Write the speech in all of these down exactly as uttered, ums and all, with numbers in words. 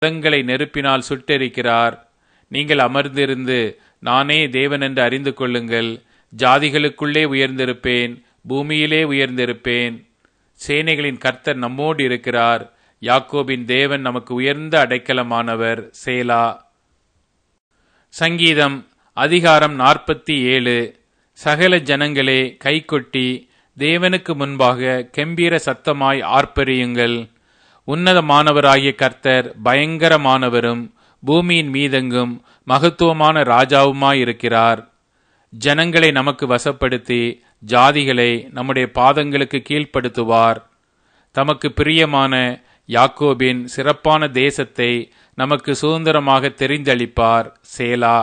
மதங்களை நெருப்பினால் சுட்டெரிக்கிறார். நீங்கள் அமர்ந்திருந்து நானே தேவன் என்று அறிந்து கொள்ளுங்கள். ஜாதிகளுக்குள்ளே உயர்ந்திருப்பேன், பூமியிலே உயர்ந்திருப்பேன். சேனைகளின் கர்த்தர் நம்மோடு இருக்கிறார். யாக்கோபின் தேவன் நமக்கு உயர்ந்த அடைக்கலமானவர். சேலா. சங்கீதம் அதிகாரம் நாற்பத்தி ஏழு. சகல ஜனங்களே கைகொட்டி தேவனுக்கு முன்பாக கெம்பீர சத்தமாய் ஆர்ப்பரியுங்கள். உன்னதமானவராகிய கர்த்தர் பயங்கரமானவரும் பூமியின் மீதெங்கும் மகத்துவமான ராஜாவுமாயிருக்கிறார். ஜனங்களை நமக்கு வசப்படுத்தி ஜாதிகளை நம்முடைய பாதங்களுக்கு கீழ்ப்படுத்துவார். தமக்கு பிரியமான யாக்கோபின் சிறப்பான தேசத்தை நமக்கு சுதந்திரமாக தெரிந்தளிப்பார். சேலா.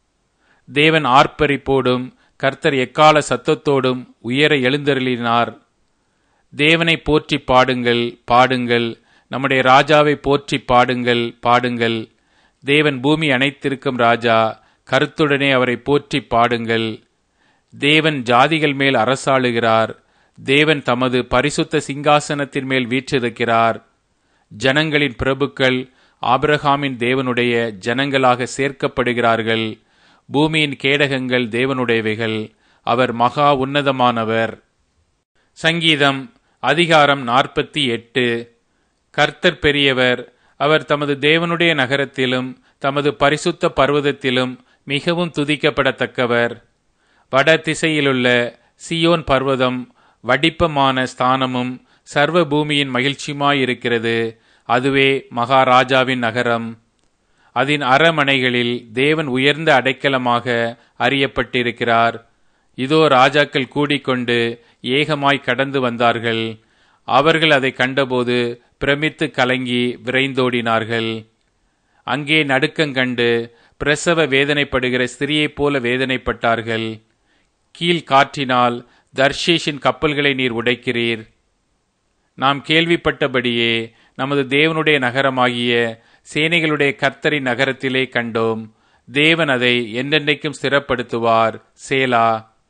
தேவன் ஆர்ப்பரிப்போடும் கர்த்தர் எக்கால சத்தத்தோடும் உயர எழுந்தருளினார். தேவனை போற்றி பாடுங்கள், பாடுங்கள். நம்முடைய ராஜாவை போற்றி பாடுங்கள், பாடுங்கள். தேவன் பூமி அனைத்திருக்கும் ராஜா. கருத்துடனே அவரை போற்றி பாடுங்கள். தேவன் ஜாதிகள் மேல் அரசாளுகிறார். தேவன் தமது பரிசுத்த சிங்காசனத்தின் மேல் வீற்றிருக்கிறார். ஜனங்களின் பிரபுக்கள் ஆபிரகாமின் தேவனுடைய ஜனங்களாக சேர்க்கப்படுகிறார்கள். பூமியின் கேடகங்கள் தேவனுடையவைகள். அவர் மகா உன்னதமானவர். சங்கீதம் அதிகாரம் நாற்பத்தி எட்டு. கர்த்தர் பெரியவர். அவர் தமது தேவனுடைய நகரத்திலும் தமது பரிசுத்த பர்வதத்திலும் மிகவும் துதிக்கப்படத்தக்கவர். வட திசையிலுள்ள சியோன் பர்வதம் வடிப்பமான ஸ்தானமும் சர்வ பூமியின் மகிழ்ச்சியுமாயிருக்கிறது. அதுவே மகாராஜாவின் நகரம். அதன் அரமனைகளில் தேவன் உயர்ந்த அடைக்கலமாக அறியப்பட்டிருக்கிறார். இதோ ராஜாக்கள் கூடிக்கொண்டு ஏகமாய் கடந்து வந்தார்கள். அவர்கள் அதை கண்டபோது பிரமித்து கலங்கி விரைந்தோடினார்கள். அங்கே நடுக்கங்கண்டு பிரசவ வேதனைப்படுகிற ஸ்திரியைப் போல வேதனைப்பட்டார்கள். கீழ் காற்றினால் தர்ஷீஷின் கப்பல்களை நீர் உடைக்கிறீர். நாம் கேள்விப்பட்டபடியே நமது தேவனுடைய நகரமாகிய சேனைகளுடைய கர்த்தரின் நகரத்திலே கண்டோம். தேவன் அதை என்றென்றைக்கும் ஸ்திரப்படுத்துவார். சேலா.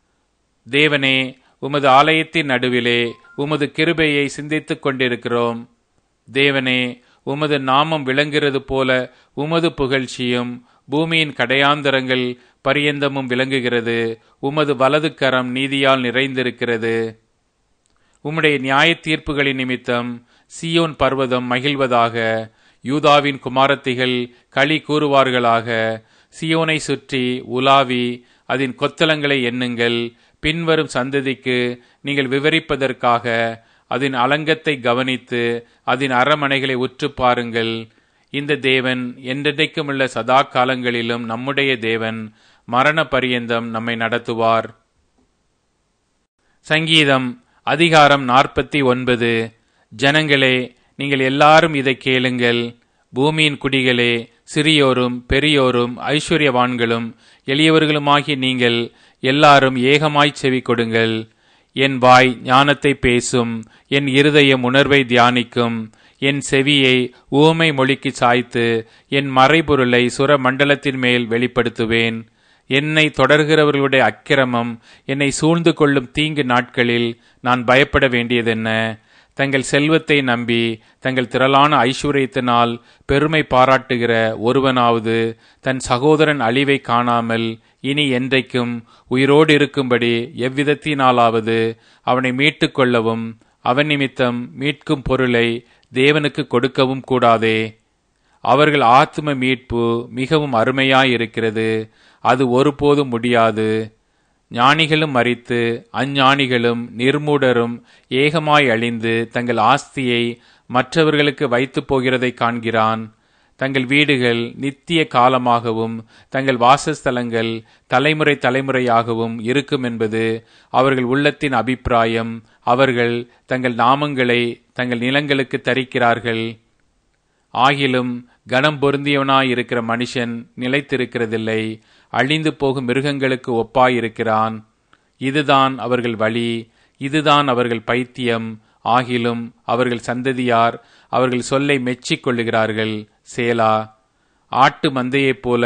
தேவனே, உமது ஆலயத்தின் நடுவிலே உமது கிருபையை சிந்தித்துக் கொண்டிருக்கிறோம். தேவனே, உமது நாமம் விளங்குகிறது போல உமது புகழ்ச்சியும் பூமியின் கடையாந்தரங்கள் பரியந்தமும் விளங்குகிறது. உமது வலது கரம் நீதியால் நிறைந்திருக்கிறது. உம்முடைய நியாய தீர்ப்புகளின் நிமித்தம் சியோன் பர்வதம் மகிழ்வதாக. யூதாவின் குமாரத்திகள் களி கூறுவார்களாக. சியோனை சுற்றி உலாவி அதன் கொத்தளங்களை எண்ணுங்கள். பின்வரும் சந்ததிக்கு நீங்கள் விவரிப்பதற்காக அதன் அலங்கத்தை கவனித்து அதன் அரமனைகளை உற்று பாருங்கள். இந்த தேவன் என்றென்றைக்கும் உள்ள சதா காலங்களிலும் நம்முடைய தேவன். மரண பரியந்தம் நம்மை நடத்துவார். சங்கீதம் அதிகாரம் நாற்பத்தி ஒன்பது. ஜனங்களே, நீங்கள் எல்லாரும் இதை கேளுங்கள். பூமியின் குடிகளே, சிறியோரும் பெரியோரும் ஐஸ்வர்யவான்களும் எளியவர்களுமாகிய நீங்கள் எல்லாரும் ஏகமாய் செவி கொடுங்கள். என் வாய் ஞானத்தை பேசும், என் இருதயம் உணர்வை தியானிக்கும். என் செவியை ஊமை மொழிக்கு சாய்த்து என் மறைபொருளை சுர மண்டலத்தின் மேல் வெளிப்படுத்துவேன். என்னை தொடர்கிறவர்களுடைய அக்கிரமம் என்னை சூழ்ந்து கொள்ளும் தீங்கு நாட்களில் நான் பயப்பட வேண்டியதென்ன? தங்கள் செல்வத்தை நம்பி தங்கள் திரளான ஐஸ்வர்யத்தினால் பெருமை பாராட்டுகிற ஒருவனாவது தன் சகோதரன் அழிவை காணாமல் இனி என்றைக்கும் உயிரோடு இருக்கும்படி எவ்விதத்தினாலாவது அவனை மீட்டு கொள்ளவும் அவன் நிமித்தம் மீட்கும் பொருளை தேவனுக்கு கொடுக்கவும் கூடாதே. அவர்கள் ஆத்தும மீட்பு மிகவும் அருமையாயிருக்கிறது. அது ஒருபோதும் முடியாது. ஞானிகளும் மரித்து அஞ்ஞானிகளும் நிர்மூடரும் ஏகமாய் அழிந்து தங்கள் ஆஸ்தியை மற்றவர்களுக்கு வைத்து போகிறதை காண்கிறான். தங்கள் வீடுகள் நித்திய காலமாகவும் தங்கள் வாசஸ்தலங்கள் தலைமுறை தலைமுறையாகவும் இருக்கும் என்பது அவர்கள் உள்ளத்தின் அபிப்பிராயம். அவர்கள் தங்கள் நாமங்களை தங்கள் நிலங்களுக்கு தரிக்கிறார்கள். ஆகிலும் கனம் பொருந்தியவனாயிருக்கிற மனுஷன் நிலைத்திருக்கிறதில்லை. அழிந்து போகும் மிருகங்களுக்கு ஒப்பாயிருக்கிறான். இதுதான் அவர்கள் வழி, இதுதான் அவர்கள் பைத்தியம். ஆகிலும் அவர்கள் சந்ததியார் அவர்கள் சொல்லை மெச்சிக் கொள்ளுகிறார்கள். சேலா. ஆட்டு மந்தையைப் போல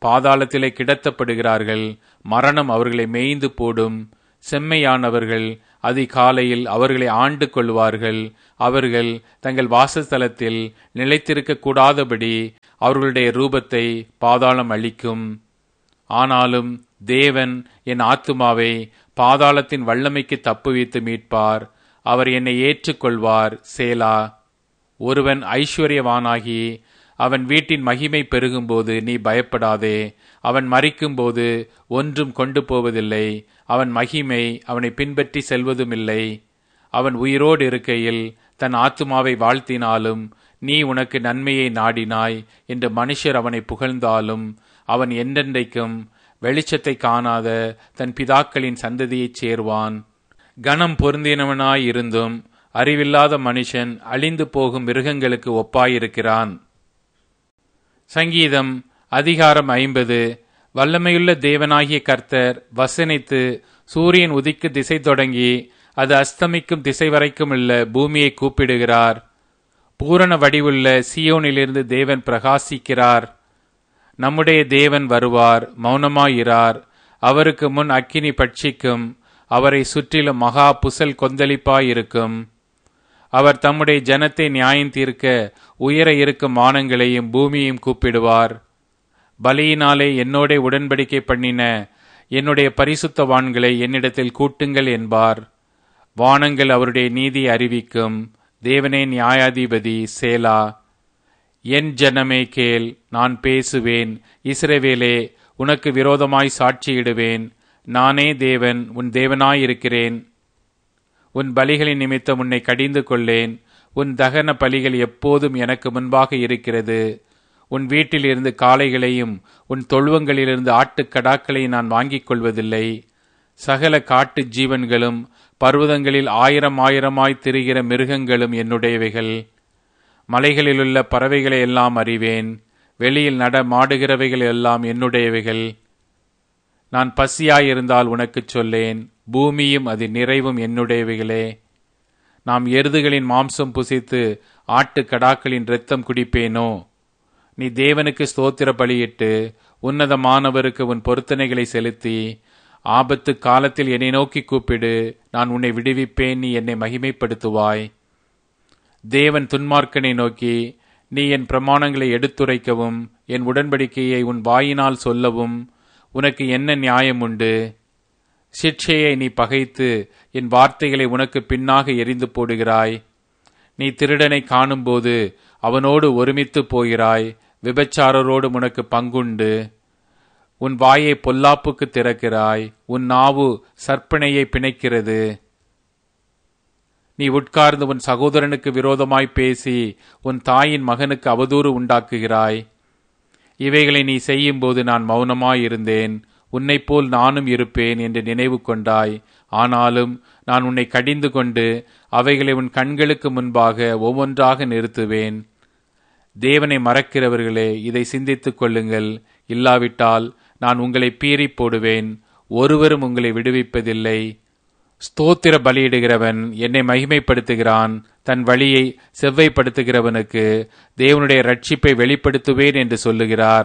பாதாளத்திலே கிடத்தப்படுகிறார்கள். மரணம் அவர்களை மேய்ந்து போடும். செம்மையானவர்கள் அதிகாலையில் அவர்களை ஆண்டு கொள்வார்கள். அவர்கள் தங்கள் வாசஸ்தலத்தில் நிலைத்திருக்க கூடாதபடி அவர்களுடைய ரூபத்தை பாதாளம் அழிக்கும். ஆனாலும் தேவன் என் ஆத்துமாவை பாதாளத்தின் வல்லமைக்கு தப்புவித்து மீட்பார். அவர் என்னை ஏற்றுக்கொள்வார். சேலா. ஒருவன் ஐஸ்வர்யவானாகி அவன் வீட்டின் மகிமை பெருகும்போது நீ பயப்படாதே. அவன் மரிக்கும்போது ஒன்றும் கொண்டு போவதில்லை. அவன் மகிமை அவனை பின்பற்றி செல்வதுமில்லை. அவன் உயிரோடு இருக்கையில் தன் ஆத்துமாவை வாழ்த்தினாலும் நீ உனக்கு நன்மையை நாடினாய் என்று மனுஷர் அவனை புகழ்ந்தாலும் அவன் என்றென்றைக்கும் வெளிச்சத்தை காணாத தன் பிதாக்களின் சந்ததியைச் சேர்வான். கனம் பொருந்தினவனாயிருந்தும் அறிவில்லாத மனுஷன் அழிந்து போகும் மிருகங்களுக்கு ஒப்பாயிருக்கிறான். சங்கீதம் அதிகாரம் ஐம்பது. வல்லமையுள்ள தேவனாகிய கர்த்தர் வசனித்து சூரியன் உதிக்கு திசை தொடங்கி அது அஸ்தமிக்கும் திசை வரைக்கும் உள்ள பூமியை கூப்பிடுகிறார். பூரண வடிவுள்ள சியோனிலிருந்து தேவன் பிரகாசிக்கிறார். நம்முடைய தேவன் வருவார், மௌனமாயிரார். அவருக்கு முன் அக்கினி பட்சிக்கும், அவரை சுற்றிலும் மகா புசல் கொந்தளிப்பாயிருக்கும். அவர் தம்முடைய ஜனத்தை நியாயம் தீர்க்க உயர இருக்கும் வானங்களையும் பூமியையும் கூப்பிடுவார். பலியினாலே என்னோட உடன்படிக்கை பண்ணின என்னுடைய பரிசுத்தவான்களை என்னிடத்தில் கூட்டுங்கள் என்பார். வானங்கள் அவருடைய நீதி அறிவிக்கும். தேவனே நியாயாதிபதி. சேலா. என் ஜனமே கேள், நான் பேசுவேன். இஸ்ரவேலே, உனக்கு விரோதமாய் சாட்சியிடுவேன். நானே தேவன், உன் தேவனாயிருக்கிறேன். உன் பலிகளின் நிமித்தம் உன்னை கடிந்து கொள்ளேன். உன் தகன பலிகள் எப்போதும் எனக்கு முன்பாக இருக்கிறது. உன் வீட்டில் இருந்து காளைகளையும் உன் தொழுவங்களிலிருந்து ஆட்டுக்கடாக்களையும் நான் வாங்கிக் கொள்வதில்லை. சகல காட்டு ஜீவன்களும் பர்வதங்களில் ஆயிரம் ஆயிரமாய் திரிகிற மிருகங்களும் என்னுடையவைகள். மலைகளிலுள்ள பறவைகளை எல்லாம் அறிவேன். வெளியில் நட மாடுகிறவைகள் எல்லாம் என்னுடையவைகள். நான் பசியாயிருந்தால் உனக்குச் சொல்லேன். பூமியும் அது நிறைவும் என்னுடையவைகளே. நாம் எருதுகளின் மாம்சம் புசித்து ஆட்டு கடாக்களின் இரத்தம் குடிப்பேனோ? நீ தேவனுக்கு ஸ்தோத்திர பலியிட்டு உன்னதமானவருக்கு உன் பொருத்தனைகளை செலுத்தி ஆபத்து காலத்தில் என்னை நோக்கி கூப்பிடு, நான் உன்னை விடுவிப்பேன். நீ என்னை மகிமைப்படுத்துவாய். தேவன் துன்மார்க்கனை நோக்கி, நீ என் பிரமாணங்களை எடுத்துரைக்கவும் என் உடன்படிக்கையை உன் வாயினால் சொல்லவும் உனக்கு என்ன நியாயம் உண்டு? சிட்சையை நீ பகைத்து என் வார்த்தைகளை உனக்கு பின்னாக எரிந்து போடுகிறாய். நீ திருடனை காணும்போது அவனோடு ஒருமித்து போகிறாய். விபச்சாரரோடு உனக்கு பங்குண்டு. உன் வாயை பொல்லாப்புக்கு திறக்கிறாய். உன் நாவு சற்பனையை பிணைக்கிறது. நீ உட்கார்ந்து உன் சகோதரனுக்கு விரோதமாய் பேசி உன் தாயின் மகனுக்கு அவதூறு உண்டாக்குகிறாய். இவைகளை நீ செய்யும்போது நான் மௌனமாயிருந்தேன். உன்னைப் போல் நானும் இருப்பேன் என்று நினைவு கொண்டாய். ஆனாலும் நான் உன்னை கடிந்து கொண்டு அவைகளை உன் கண்களுக்கு முன்பாக ஒவ்வொன்றாக நிறுத்துவேன். தேவனை மறக்கிறவர்களே, இதை சிந்தித்துக் கொள்ளுங்கள். இல்லாவிட்டால் நான் உங்களை பீறி போடுவேன். ஒருவரும் உங்களை விடுவிப்பதில்லை. ஸ்தோத்திர பலியிடுகிறவன் என்னை மகிமைப்படுத்துகிறான். தன் வழியை செவ்வைப்படுத்துகிறவனுக்கு தேவனுடைய ரட்சிப்பை வெளிப்படுத்துவேன் என்று சொல்லுகிறார்.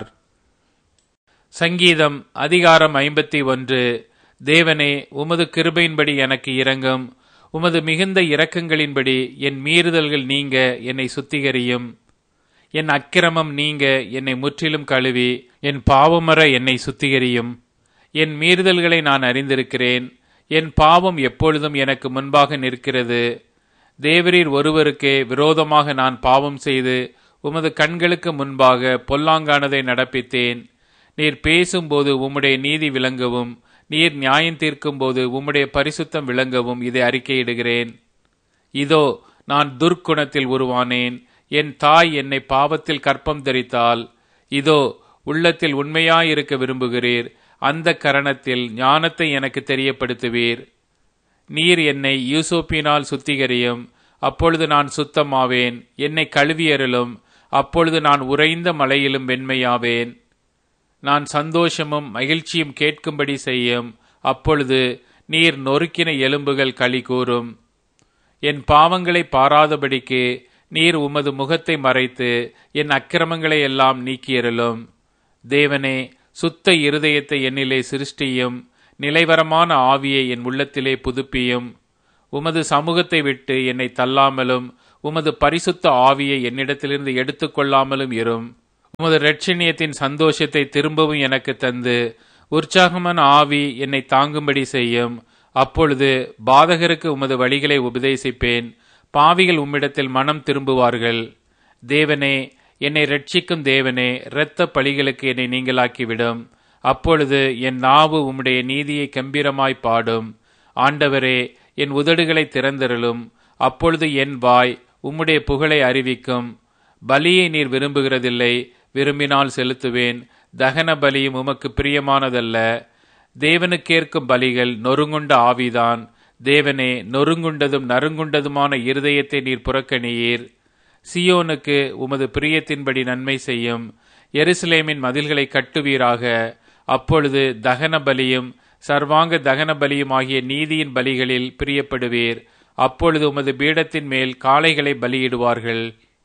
சங்கீதம் அதிகாரம் ஐம்பத்தி ஒன்று. தேவனே, உமது கிருபையின்படி எனக்கு இரங்கும். உமது மிகுந்த இரக்கங்களின்படி என் மீறுதல்கள் நீங்க என்னை சுத்திகரியும். என் அக்கிரமம் நீங்க என்னை முற்றிலும் கழுவி என் பாவமற என்னை சுத்திகரியும். என் மீறுதல்களை நான் அறிந்திருக்கிறேன். என் பாவம் எப்பொழுதும் எனக்கு முன்பாக நிற்கிறது. தேவரீர் ஒருவருக்கே விரோதமாக நான் பாவம் செய்து உமது கண்களுக்கு முன்பாக பொல்லாங்கானதை நடப்பித்தேன். நீர் பேசும்போது உம்முடைய நீதி விளங்கவும், நீர் நியாயம் தீர்க்கும் போது உம்முடைய பரிசுத்தம் விளங்கவும் இதை அறிக்கையிடுகிறேன். இதோ, நான் துர்க்குணத்தில் உருவானேன். என் தாய் என்னை பாவத்தில் கற்பம் தரித்தாள். இதோ, உள்ளத்தில் உண்மையாயிருக்க விரும்புகிறீர். அந்த கரணத்தில் ஞானத்தை எனக்கு தெரியப்படுத்துவீர். நீர் என்னை யூசோப்பினால் சுத்திகரியும், அப்பொழுது நான் சுத்தமாவேன். என்னை கழுவியருளும், அப்பொழுது நான் உறைந்த மலையிலும் வெண்மையாவேன். நான் சந்தோஷமும் மகிழ்ச்சியும் கேட்கும்படி செய்யும், அப்பொழுது நீர் நொறுக்கின எலும்புகள் களி கூறும். என் பாவங்களை பாராதபடிக்கு நீர் உமது முகத்தை மறைத்து என் அக்கிரமங்களை எல்லாம் நீக்கியருளும். தேவனே, சுத்த இருதயத்தை என்னிலே சிருஷ்டியும், நிலைவரமான ஆவியை என் உள்ளத்திலே புதுப்பியும். உமது சமூகத்தை விட்டு என்னை தள்ளாமலும் உமது பரிசுத்த ஆவியை என்னிடத்திலிருந்து எடுத்துக்கொள்ளாமலும் இரும். உமது இரட்சணியத்தின் சந்தோஷத்தை திரும்பவும் எனக்கு தந்து உற்சாகமான ஆவி என்னை தாங்கும்படி செய்யும். அப்பொழுது பாதகருக்கு உமது வழிகளை உபதேசிப்பேன். பாவிகள் உம்மிடத்தில் மனம் திரும்புவார்கள். தேவனே, என்னை இரட்சிக்கும் தேவனே, இரத்த பழிகளுக்கு என்னை நீங்களாக்கிவிடும். அப்பொழுது என் நாவு உம்முடைய நீதியை கம்பீரமாய் பாடும். ஆண்டவரே, என் உதடுகளை திறந்தருளும். அப்பொழுது என் வாய் உம்முடைய புகழை அறிவிக்கும். பலியை நீர் விரும்புகிறதில்லை, விரும்பினால் செலுத்துவேன். தகன பலியும் உமக்கு பிரியமானதல்ல. தேவனுக்கேற்கும் பலிகள் நொறுங்குண்ட ஆவிதான். தேவனே, நொறுங்குண்டதும் நறுங்குண்டதுமான இருதயத்தை நீர் புறக்கணியீர். சியோனுக்கு உமது பிரியத்தின்படி நன்மை செய்யும். எருசலேமின் மதில்களை கட்டுவீராக. அப்பொழுது தகன பலியும் சர்வாங்க தகன பலியும் ஆகிய நீதியின் பலிகளில் பிரியப்படுவீர். அப்பொழுது உமது பீடத்தின் மேல் காளைகளை பலியிடுவார்கள்.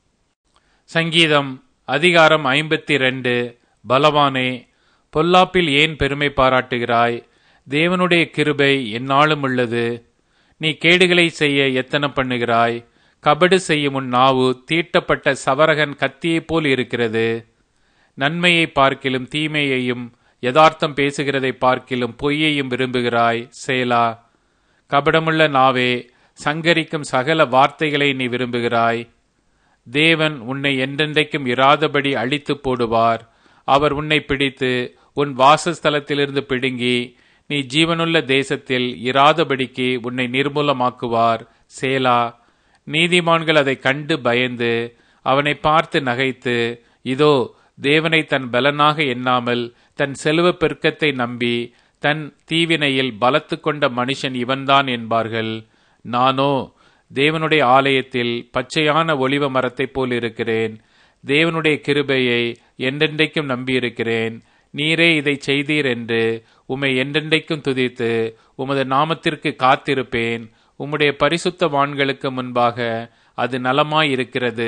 சங்கீதம் அதிகாரம் ஐம்பத்தி ரெண்டு. பலவானே, பொல்லாப்பில் ஏன் பெருமை பாராட்டுகிறாய்? தேவனுடைய கிருபை எந்நாளும் உள்ளது. நீ கேடுகளை செய்ய எத்தனை பண்ணுகிறாய்? கபடு செய்யும் உன் நாவு தீட்டப்பட்ட சவரகன் கத்தியைப் போல் இருக்கிறது. நன்மையை பார்க்கிலும் தீமையையும் யதார்த்தம் பேசுகிறதை பார்க்கிலும் பொய்யையும் விரும்புகிறாய். சேலா. கபடமுள்ள நாவே, சங்கரிக்கும் சகல வார்த்தைகளை நீ விரும்புகிறாய். தேவன் உன்னை என்றென்றைக்கும் இராதபடி அழித்து போடுவார். அவர் உன்னை பிடித்து உன் வாசஸ்தலத்திலிருந்து பிடுங்கி நீ ஜீவனுள்ள தேசத்தில் இராதபடிக்கு உன்னை நிர்மூலமாக்குவார். சேலா. நீதிமான்கள் அதை கண்டு பயந்து அவனை பார்த்து நகைத்து, இதோ தேவனை தன் பலனாக எண்ணாமல் தன் செல்வ பெருக்கத்தை நம்பி தன் தீவினையில் பலத்து கொண்ட மனுஷன் இவன்தான் என்பார்கள். நானோ தேவனுடைய ஆலயத்தில் பச்சையான ஒலிவ மரத்தைப் போல் இருக்கிறேன். தேவனுடைய கிருபையை என்றென்றைக்கும் நம்பியிருக்கிறேன். நீரே இதை செய்தீர் என்று உம்மை என்றென்றைக்கும் துதித்து உமது நாமத்திற்கு காத்திருப்பேன். உம்முடைய பரிசுத்த வான்களுக்கு முன்பாக அது நலமாயிருக்கிறது.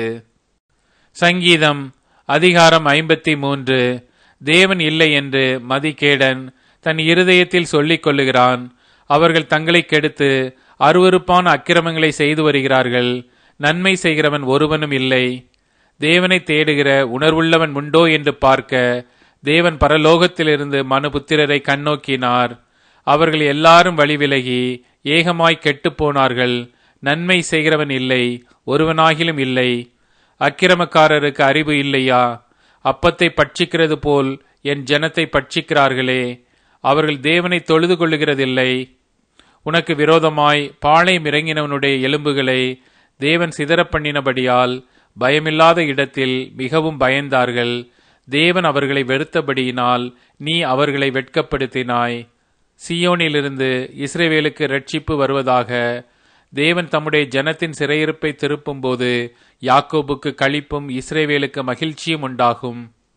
சங்கீதம் அதிகாரம் ஐம்பத்தி மூன்று. தேவன் இல்லை என்று மதிகேடன் தன் இருதயத்தில் சொல்லிக் கொள்ளுகிறான். அவர்கள் தங்களை கெடுத்து அருவருப்பான அக்கிரமங்களை செய்து வருகிறார்கள். நன்மை செய்கிறவன் ஒருவனும் இல்லை. தேவனை தேடுகிற உணர்வுள்ளவன் உண்டோ என்று பார்க்க தேவன் பரலோகத்திலிருந்து மனுபுத்திரரை கண்ணோக்கினார். அவர்கள் எல்லாரும் வழிவிலகி ஏகமாய் கெட்டுப்போனார்கள். நன்மை செய்கிறவன் இல்லை, ஒருவனாகிலும் இல்லை. அக்கிரமக்காரருக்கு அறிவு இல்லையா? அப்பத்தை பட்சிக்கிறது போல் என் ஜனத்தை பட்சிக்கிறார்களே. அவர்கள் தேவனை தொழுது கொள்ளுகிறதில்லை. உனக்கு விரோதமாய் பாளையம் இறங்கினவனுடைய எலும்புகளை தேவன் சிதறப் பண்ணினபடியால் பயமில்லாத இடத்தில் மிகவும் பயந்தார்கள். தேவன் அவர்களை வெறுத்தபடியினால் நீ அவர்களை வெட்கப்படுத்தினாய். சியோனிலிருந்து இஸ்ரவேலுக்கு இரட்சிப்பு வருவதாக. தேவன் தம்முடைய ஜனத்தின் சிறையிருப்பை திருப்பும் போது யாக்கோபுக்கு களிப்பும் இஸ்ரவேலுக்கு மகிழ்ச்சியும் உண்டாகும்.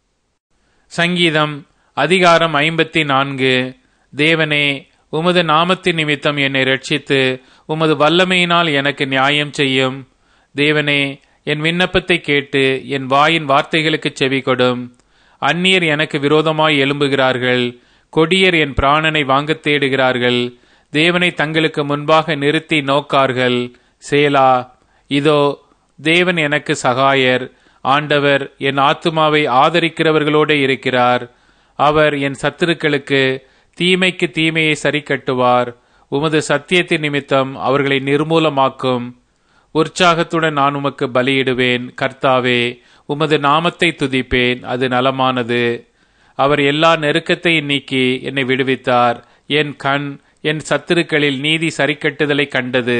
சங்கீதம் அதிகாரம் ஐம்பத்தி நான்கு. தேவனே, உமது நாமத்தின் நிமித்தம் என்னை இரட்சித்து உமது வல்லமையினால் எனக்கு நியாயம் செய்யும். தேவனே, என் விண்ணப்பத்தை கேட்டு என் வாயின் வார்த்தைகளுக்கு செவி கொடும். அந்நியர் எனக்கு விரோதமாய் எழும்புகிறார்கள். கொடியர் என் பிராணனை வாங்கத் தேடுகிறார்கள். தேவனை தங்களுக்கு முன்பாக நிறுத்தி நோக்கார்கள். சேலா. இதோ தேவன் எனக்கு சகாயர். ஆண்டவர் என் ஆத்துமாவை ஆதரிக்கிறவர்களோடு இருக்கிறார். அவர் என் சத்துருக்களுக்கு தீமைக்கு தீமையை சரி கட்டுவார். உமது சத்தியத்தின் நிமித்தம் அவர்களை நிர்மூலமாக்கும். உற்சாகத்துடன் நான் உமக்கு பலியிடுவேன். கர்த்தாவே, உமது நாமத்தை துதிப்பேன், அது நலமானது. அவர் எல்லா நெருக்கத்தையும் நீக்கி என்னை விடுவித்தார். என் கண் என் சத்துருக்களில் நீதி சரிக்கட்டுதலை கண்டது.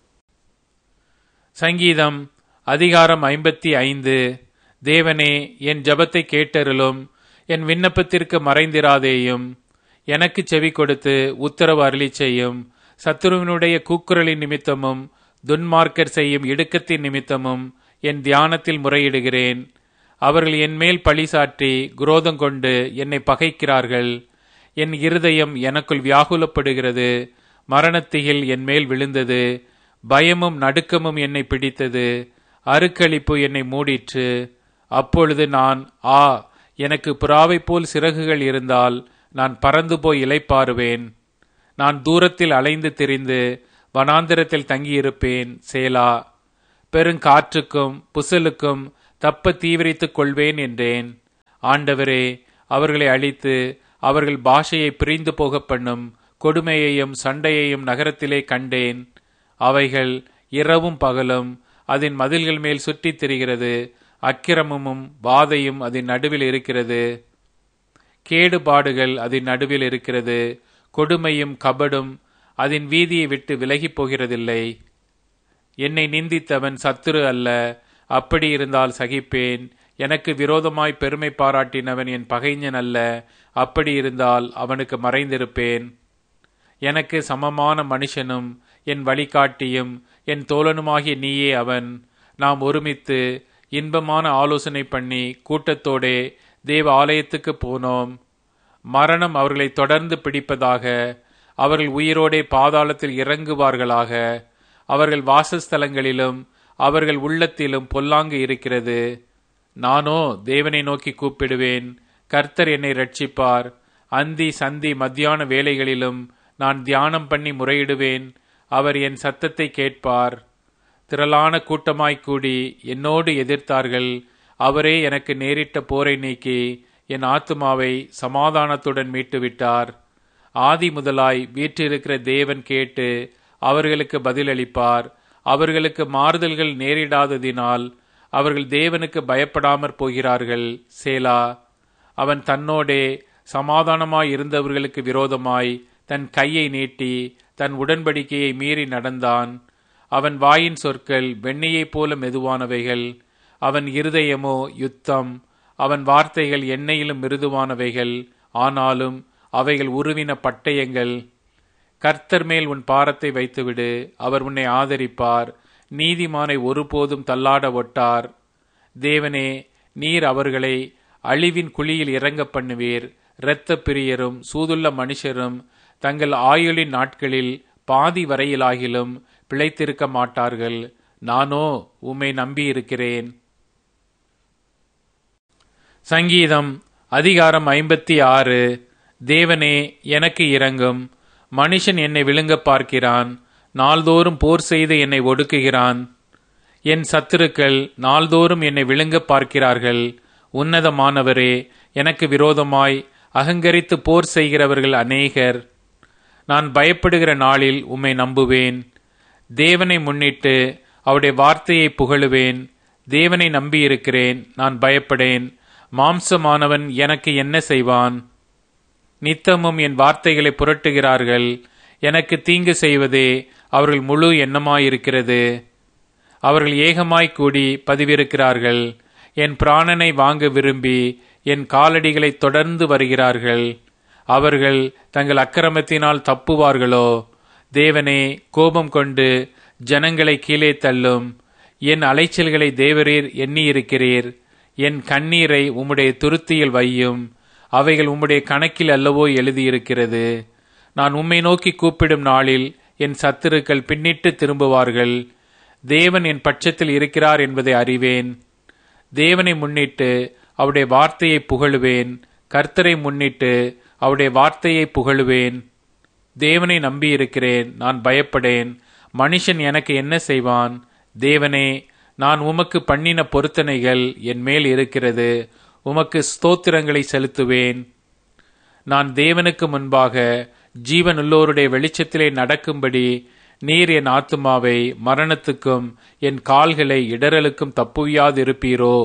சங்கீதம் அதிகாரம் ஐம்பத்தி ஐந்து. தேவனே, என் ஜபத்தை கேட்டருளும். என் விண்ணப்பத்திற்கு மறைந்திராதேயும். எனக்கு செவி கொடுத்து உத்தரவு அருளி செய்யும். சத்துருவினுடைய கூக்குரலின் நிமித்தமும் துன்மார்க்கர் செய்யும் இடுக்கத்தின் நிமித்தமும் என் தியானத்தில் முறையிடுகிறேன். அவர்கள் என் மேல் பழி சாற்றி குரோதம் கொண்டு என்னை பகைக்கிறார்கள். என் இருதயம் எனக்குள் வியாகுலப்படுகிறது. மரணத்திகில் என் மேல் விழுந்தது. பயமும் நடுக்கமும் என்னை பிடித்தது. அருக்களிப்பு என்னை மூடிற்று. அப்பொழுது நான், ஆ, எனக்கு புறாவை போல் சிறகுகள் இருந்தால் நான் பறந்து போய் இளைப்பாறுவேன். நான் தூரத்தில் அலைந்து திரிந்து வனாந்திரத்தில் தங்கியிருப்பேன். சேலா. பெருங்காற்றுக்கும் புசலுக்கும் தப்ப தீவிரித்துக் கொள்வேன் என்றேன். ஆண்டவரே, அவர்களை அழித்து அவர்கள் பாஷையை பிரிந்து போக பண்ணும் கொடுமையையும் சண்டையையும் நகரத்திலே கண்டேன். அவைகள் இரவும் பகலும் அதன் மதில்கள் மேல் சுற்றித் திரிகிறது. அக்கிரமமும் வாதையும் அதன் நடுவில் இருக்கிறது. கேடுபாடுகள் அதன் நடுவில் இருக்கிறது. கொடுமையும் கபடும் அதன் வீதியை விட்டு விலகி போகிறதில்லை. என்னை நிந்தித்தவன் சத்துரு அல்ல, அப்படி இருந்தால் சகிப்பேன். எனக்கு விரோதமாய் பெருமை பாராட்டினவன் என் பகைஞன் அல்ல, அப்படி இருந்தால் அவனுக்கு மறைந்திருப்பேன். எனக்கு சமமான மனுஷனும் என் வழிகாட்டியும் என் தோழனுமாகிய நீயே அவன். நாம் ஒருமித்து இன்பமான ஆலோசனை பண்ணி கூட்டத்தோடே தேவ ஆலயத்துக்கு போனோம். மரணம் அவர்களை தொடர்ந்து பிடிப்பதாக. அவர்கள் உயிரோடே பாதாளத்தில் இறங்குவார்களாக. அவர்கள் வாசஸ்தலங்களிலும் அவர்கள் உள்ளத்திலும் பொல்லாங்கு இருக்கிறது. நானோ தேவனை நோக்கி கூப்பிடுவேன். கர்த்தர் என்னை ரட்சிப்பார். அந்தி சந்தி மத்தியான வேளைகளிலும் நான் தியானம் பண்ணி முறையிடுவேன். அவர் என் சத்தத்தை கேட்பார். திரளான கூட்டமாய்க் கூடி என்னோடு எதிர்த்தார்கள். அவரே எனக்கு நேரிட்ட போரை நீக்கி என் ஆத்துமாவை சமாதானத்துடன் மீட்டுவிட்டார். ஆதி முதலாய் வீற்றிருக்கிற தேவன் கேட்டு அவர்களுக்கு பதிலளிப்பார். அவர்களுக்கு மாறுதல்கள் நேரிடாததினால் அவர்கள் தேவனுக்கு பயப்படாமற் போகிறார்கள். சேலா. அவன் தன்னோடே சமாதானமாய் இருந்தவர்களுக்கு விரோதமாய் தன் கையை நீட்டி தன் உடன்படிக்கையை மீறி நடந்தான். அவன் வாயின் சொற்கள் வெண்ணெயைப் போல மெதுவானவைகள். அவன் இருதயமோ யுத்தம். அவன் வார்த்தைகள் எண்ணெயிலும் மிருதுவானவைகள். ஆனாலும் அவைகள் உருவின பட்டயங்கள். கர்த்தர் மேல் உன் பாரத்தை வைத்துவிடு. அவர் உன்னை ஆதரிப்பார். நீதிமானை ஒருபோதும் தள்ளாட ஒட்டார். தேவனே, நீர் அவர்களை அழிவின் குழியில் இறங்க பண்ணுவீர். இரத்த பிரியரும் சூதுள்ள மனுஷரும் தங்கள் ஆயுளின் நாட்களில் பாதி வரையிலாகிலும் பிழைத்திருக்க மாட்டார்கள். நானோ உம்மை நம்பியிருக்கிறேன். சங்கீதம் அதிகாரம் ஐம்பத்தி ஆறு. தேவனே, எனக்கு இரங்கும். மனுஷன் என்னை விழுங்க பார்க்கிறான். நாள்தோறும் போர் செய்து என்னை ஒடுக்குகிறான். என் சத்துருக்கள் நாள்தோறும் என்னை விழுங்க பார்க்கிறார்கள். உன்னதமானவரே, எனக்கு விரோதமாய் அகங்கரித்து போர் செய்கிறவர்கள் அநேகர். நான் பயப்படுகிற நாளில் உம்மை நம்புவேன். தேவனை முன்னிட்டு அவருடைய வார்த்தையை புகழுவேன். தேவனை நம்பியிருக்கிறேன், நான் பயப்படேன். மாம்சமானவன் எனக்கு என்ன செய்வான்? நித்தமும் என் வார்த்தைகளை புரட்டுகிறார்கள். எனக்கு தீங்கு செய்வதே அவர்கள் முழு எண்ணமாயிருக்கிறது. அவர்கள் ஏகமாய் கூடி பதிவிருக்கிறார்கள். என் பிராணனை வாங்க விரும்பி என் காலடிகளை தொடர்ந்து வருகிறார்கள். அவர்கள் தங்கள் அக்கிரமத்தினால் தப்புவார்களோ? தேவனே, கோபம் கொண்டு ஜனங்களை கீழே தள்ளும். என் அலைச்சல்களை தேவரீர் எண்ணியிருக்கிறீர். என் கண்ணீரை உம்முடைய துருத்தியில் வையும். அவைகள் உம்முடைய கணக்கில் அல்லவோ எழுதியிருக்கிறது. நான் உம்மை நோக்கி கூப்பிடும் நாளில் என் சத்துருக்கள் பின்னிட்டு திரும்புவார்கள். தேவன் என் பட்சத்தில் இருக்கிறார் என்பதை அறிவேன். தேவனை முன்னிட்டு அவருடைய வார்த்தையை புகழுவேன். கர்த்தரை முன்னிட்டு அவருடைய வார்த்தையை புகழுவேன். தேவனை நம்பியிருக்கிறேன், நான் பயப்படேன். மனுஷன் எனக்கு என்ன செய்வான்? தேவனே, நான் உமக்கு பண்ணின பொருத்தனைகள் என் மேல் இருக்கிறது. உமக்கு ஸ்தோத்திரங்களை செலுத்துவேன். நான் தேவனுக்கு முன்பாக ஜீவனுள்ளோருடைய வெளிச்சத்திலே நடக்கும்படி நீர் என் ஆத்துமாவை மரணத்துக்கும் என் கால்களை இடறலுக்கும் தப்புவியாதிருப்பீரோ?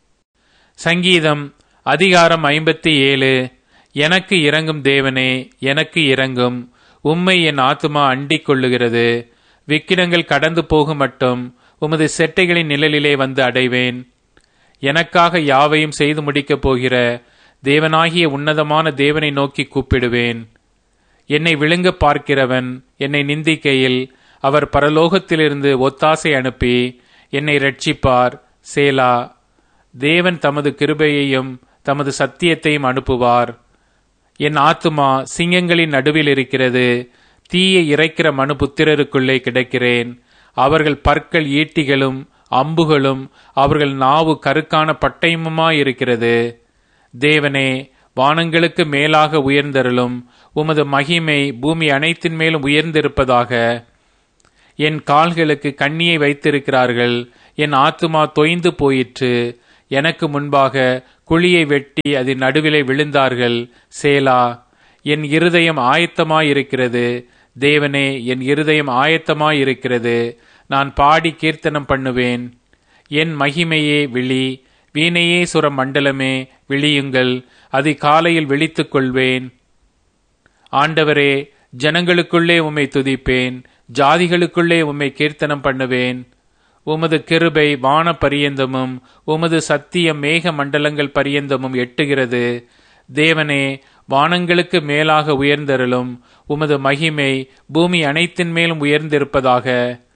சங்கீதம் அதிகாரம் ஐம்பத்தி ஏழு. எனக்கு இரங்கும் தேவனே, எனக்கு இரங்கும். உம்மை என் ஆத்துமா அண்டிக் கொள்ளுகிறது. விக்கிரங்கள் கடந்து போகும் மட்டும் உமது செட்டைகளின் நிழலிலே வந்து அடைவேன். எனக்காக யாவையும் செய்து முடிக்கப் போகிற தேவனாகிய உன்னதமான தேவனை நோக்கி கூப்பிடுவேன். என்னை விழுங்க பார்க்கிறவன் என்னை நிந்திக்கையில் அவர் பரலோகத்திலிருந்து ஒத்தாசை அனுப்பி என்னை இரட்சிப்பார். சேலா. தேவன் தமது கிருபையையும் தமது சத்தியத்தையும் அனுப்புவார். என் ஆத்துமா சிங்கங்களின் நடுவில் இருக்கிறது. தீயை இறைக்கிற மனு புத்திரருக்குள்ளே கிடக்கிறேன். அவர்கள் பற்கள் ஈட்டிகளும் அம்புகளும் அவர்கள் நாவு கருக்கான பட்டயமுமாயிருக்கிறது. தேவனே, வானங்களுக்கு மேலாக உயர்ந்தருளும். உமது மகிமை பூமி அனைத்தின் மேலும் உயர்ந்திருப்பதாக. என் கால்களுக்கு கண்ணியை வைத்திருக்கிறார்கள். என் ஆத்துமா தொய்ந்து போயிற்று. எனக்கு முன்பாக குழியை வெட்டி அதன் நடுவிலே விழுந்தார்கள். சேலா. என் இருதயம் ஆயத்தமாயிருக்கிறது. தேவனே, என் இருதயம் ஆயத்தமாயிருக்கிறது. நான் பாடி கீர்த்தனம் பண்ணுவேன். என் மகிமையே விழி, வீணையே சுர மண்டலமே விழியுங்கள். அதிகாலையில் விழித்துக் கொள்வேன். ஆண்டவரே, ஜனங்களுக்குள்ளே உம்மை துதிப்பேன். ஜாதிகளுக்குள்ளே உம்மை கீர்த்தனம் பண்ணுவேன். உமது கிருபை வான பரியந்தமும் உமது சத்தியம் மேக மண்டலங்கள் பரியந்தமும் எட்டுகிறது. தேவனே, வானங்களுக்கு மேலாக உயர்ந்தருளும். உமது மகிமை பூமி அனைத்தின் மேலும் உயர்ந்திருப்பதாக.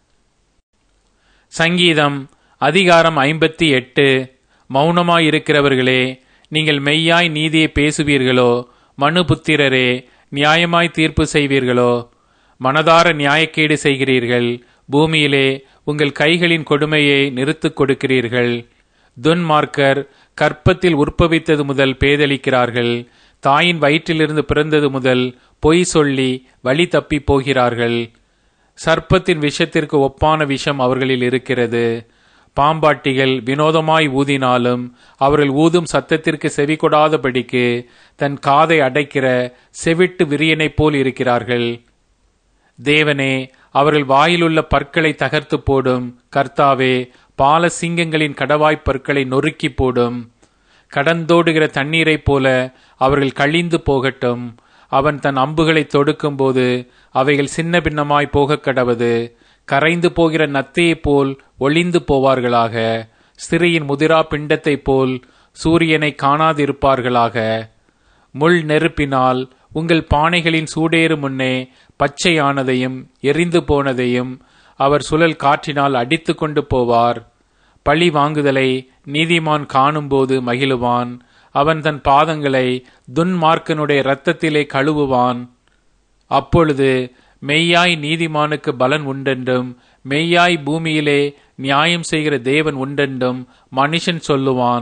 சங்கீதம் அதிகாரம் ஐம்பத்தி எட்டு. மௌனமாயிருக்கிறவர்களே, நீங்கள் மெய்யாய் நீதியை பேசுவீர்களோ? மனுபுத்திரரே, நியாயமாய் தீர்ப்பு செய்வீர்களோ? மனதார நியாயக்கேடு செய்கிறீர்கள். பூமியிலே உங்கள் கைகளின் கொடுமையை நிறுத்துக் கொடுக்கிறீர்கள். துன்மார்க்கர் கற்பத்தில் உற்பவித்தது முதல் பேதலிக்கிறார்கள். தாயின் வயிற்றிலிருந்து பிறந்தது முதல் பொய் சொல்லி வழி தப்பி போகிறார்கள். சர்ப்பத்தின் விஷத்திற்கு ஒப்பான விஷம் அவர்களில் இருக்கிறது. பாம்பாட்டிகள் வினோதமாய் ஊதினாலும் அவர்கள் ஊதும் சத்தத்திற்கு செவி கொடாதபடிக்கு தன் காதை அடைக்கிற செவிட்டு விரியனைப் போல் இருக்கிறார்கள். தேவனே, அவர்கள் வாயிலுள்ள பற்களை தகர்த்து போடும். கர்த்தாவே, பால சிங்கங்களின் கடவாய்ப் பற்களை நொறுக்கி போடும். கடந்தோடுகிற தண்ணீரைப் போல அவர்கள் கழிந்து போகட்டும். அவன் தன் அம்புகளை தொடுக்கும் போது அவைகள் சின்ன பின்னமாய் போக கடவது. கரைந்து போகிற நத்தையைப் போல் ஒளிந்து போவார்களாக. ஸ்திரியின் முதிரா பிண்டத்தைப் போல் சூரியனை காணாதிருப்பார்களாக. முள் நெருப்பினால் உங்கள் பானைகளின் சூடேறு முன்னே பச்சையானதையும் எரிந்து போனதையும் அவர் சுழல் காற்றினால் அடித்து கொண்டு போவார். பழி வாங்குதலை நீதிமான் காணும்போது மகிழுவான். அவன் தன் பாதங்களை துன்மார்க்கனுடைய இரத்தத்திலே கழுவுவான். அப்பொழுது மெய்யாய் நீதிமானுக்கு பலன் உண்டென்றும் மெய்யாய் பூமியிலே நியாயம் செய்கிற தேவன் உண்டென்றும் மனுஷன் சொல்லுவான்.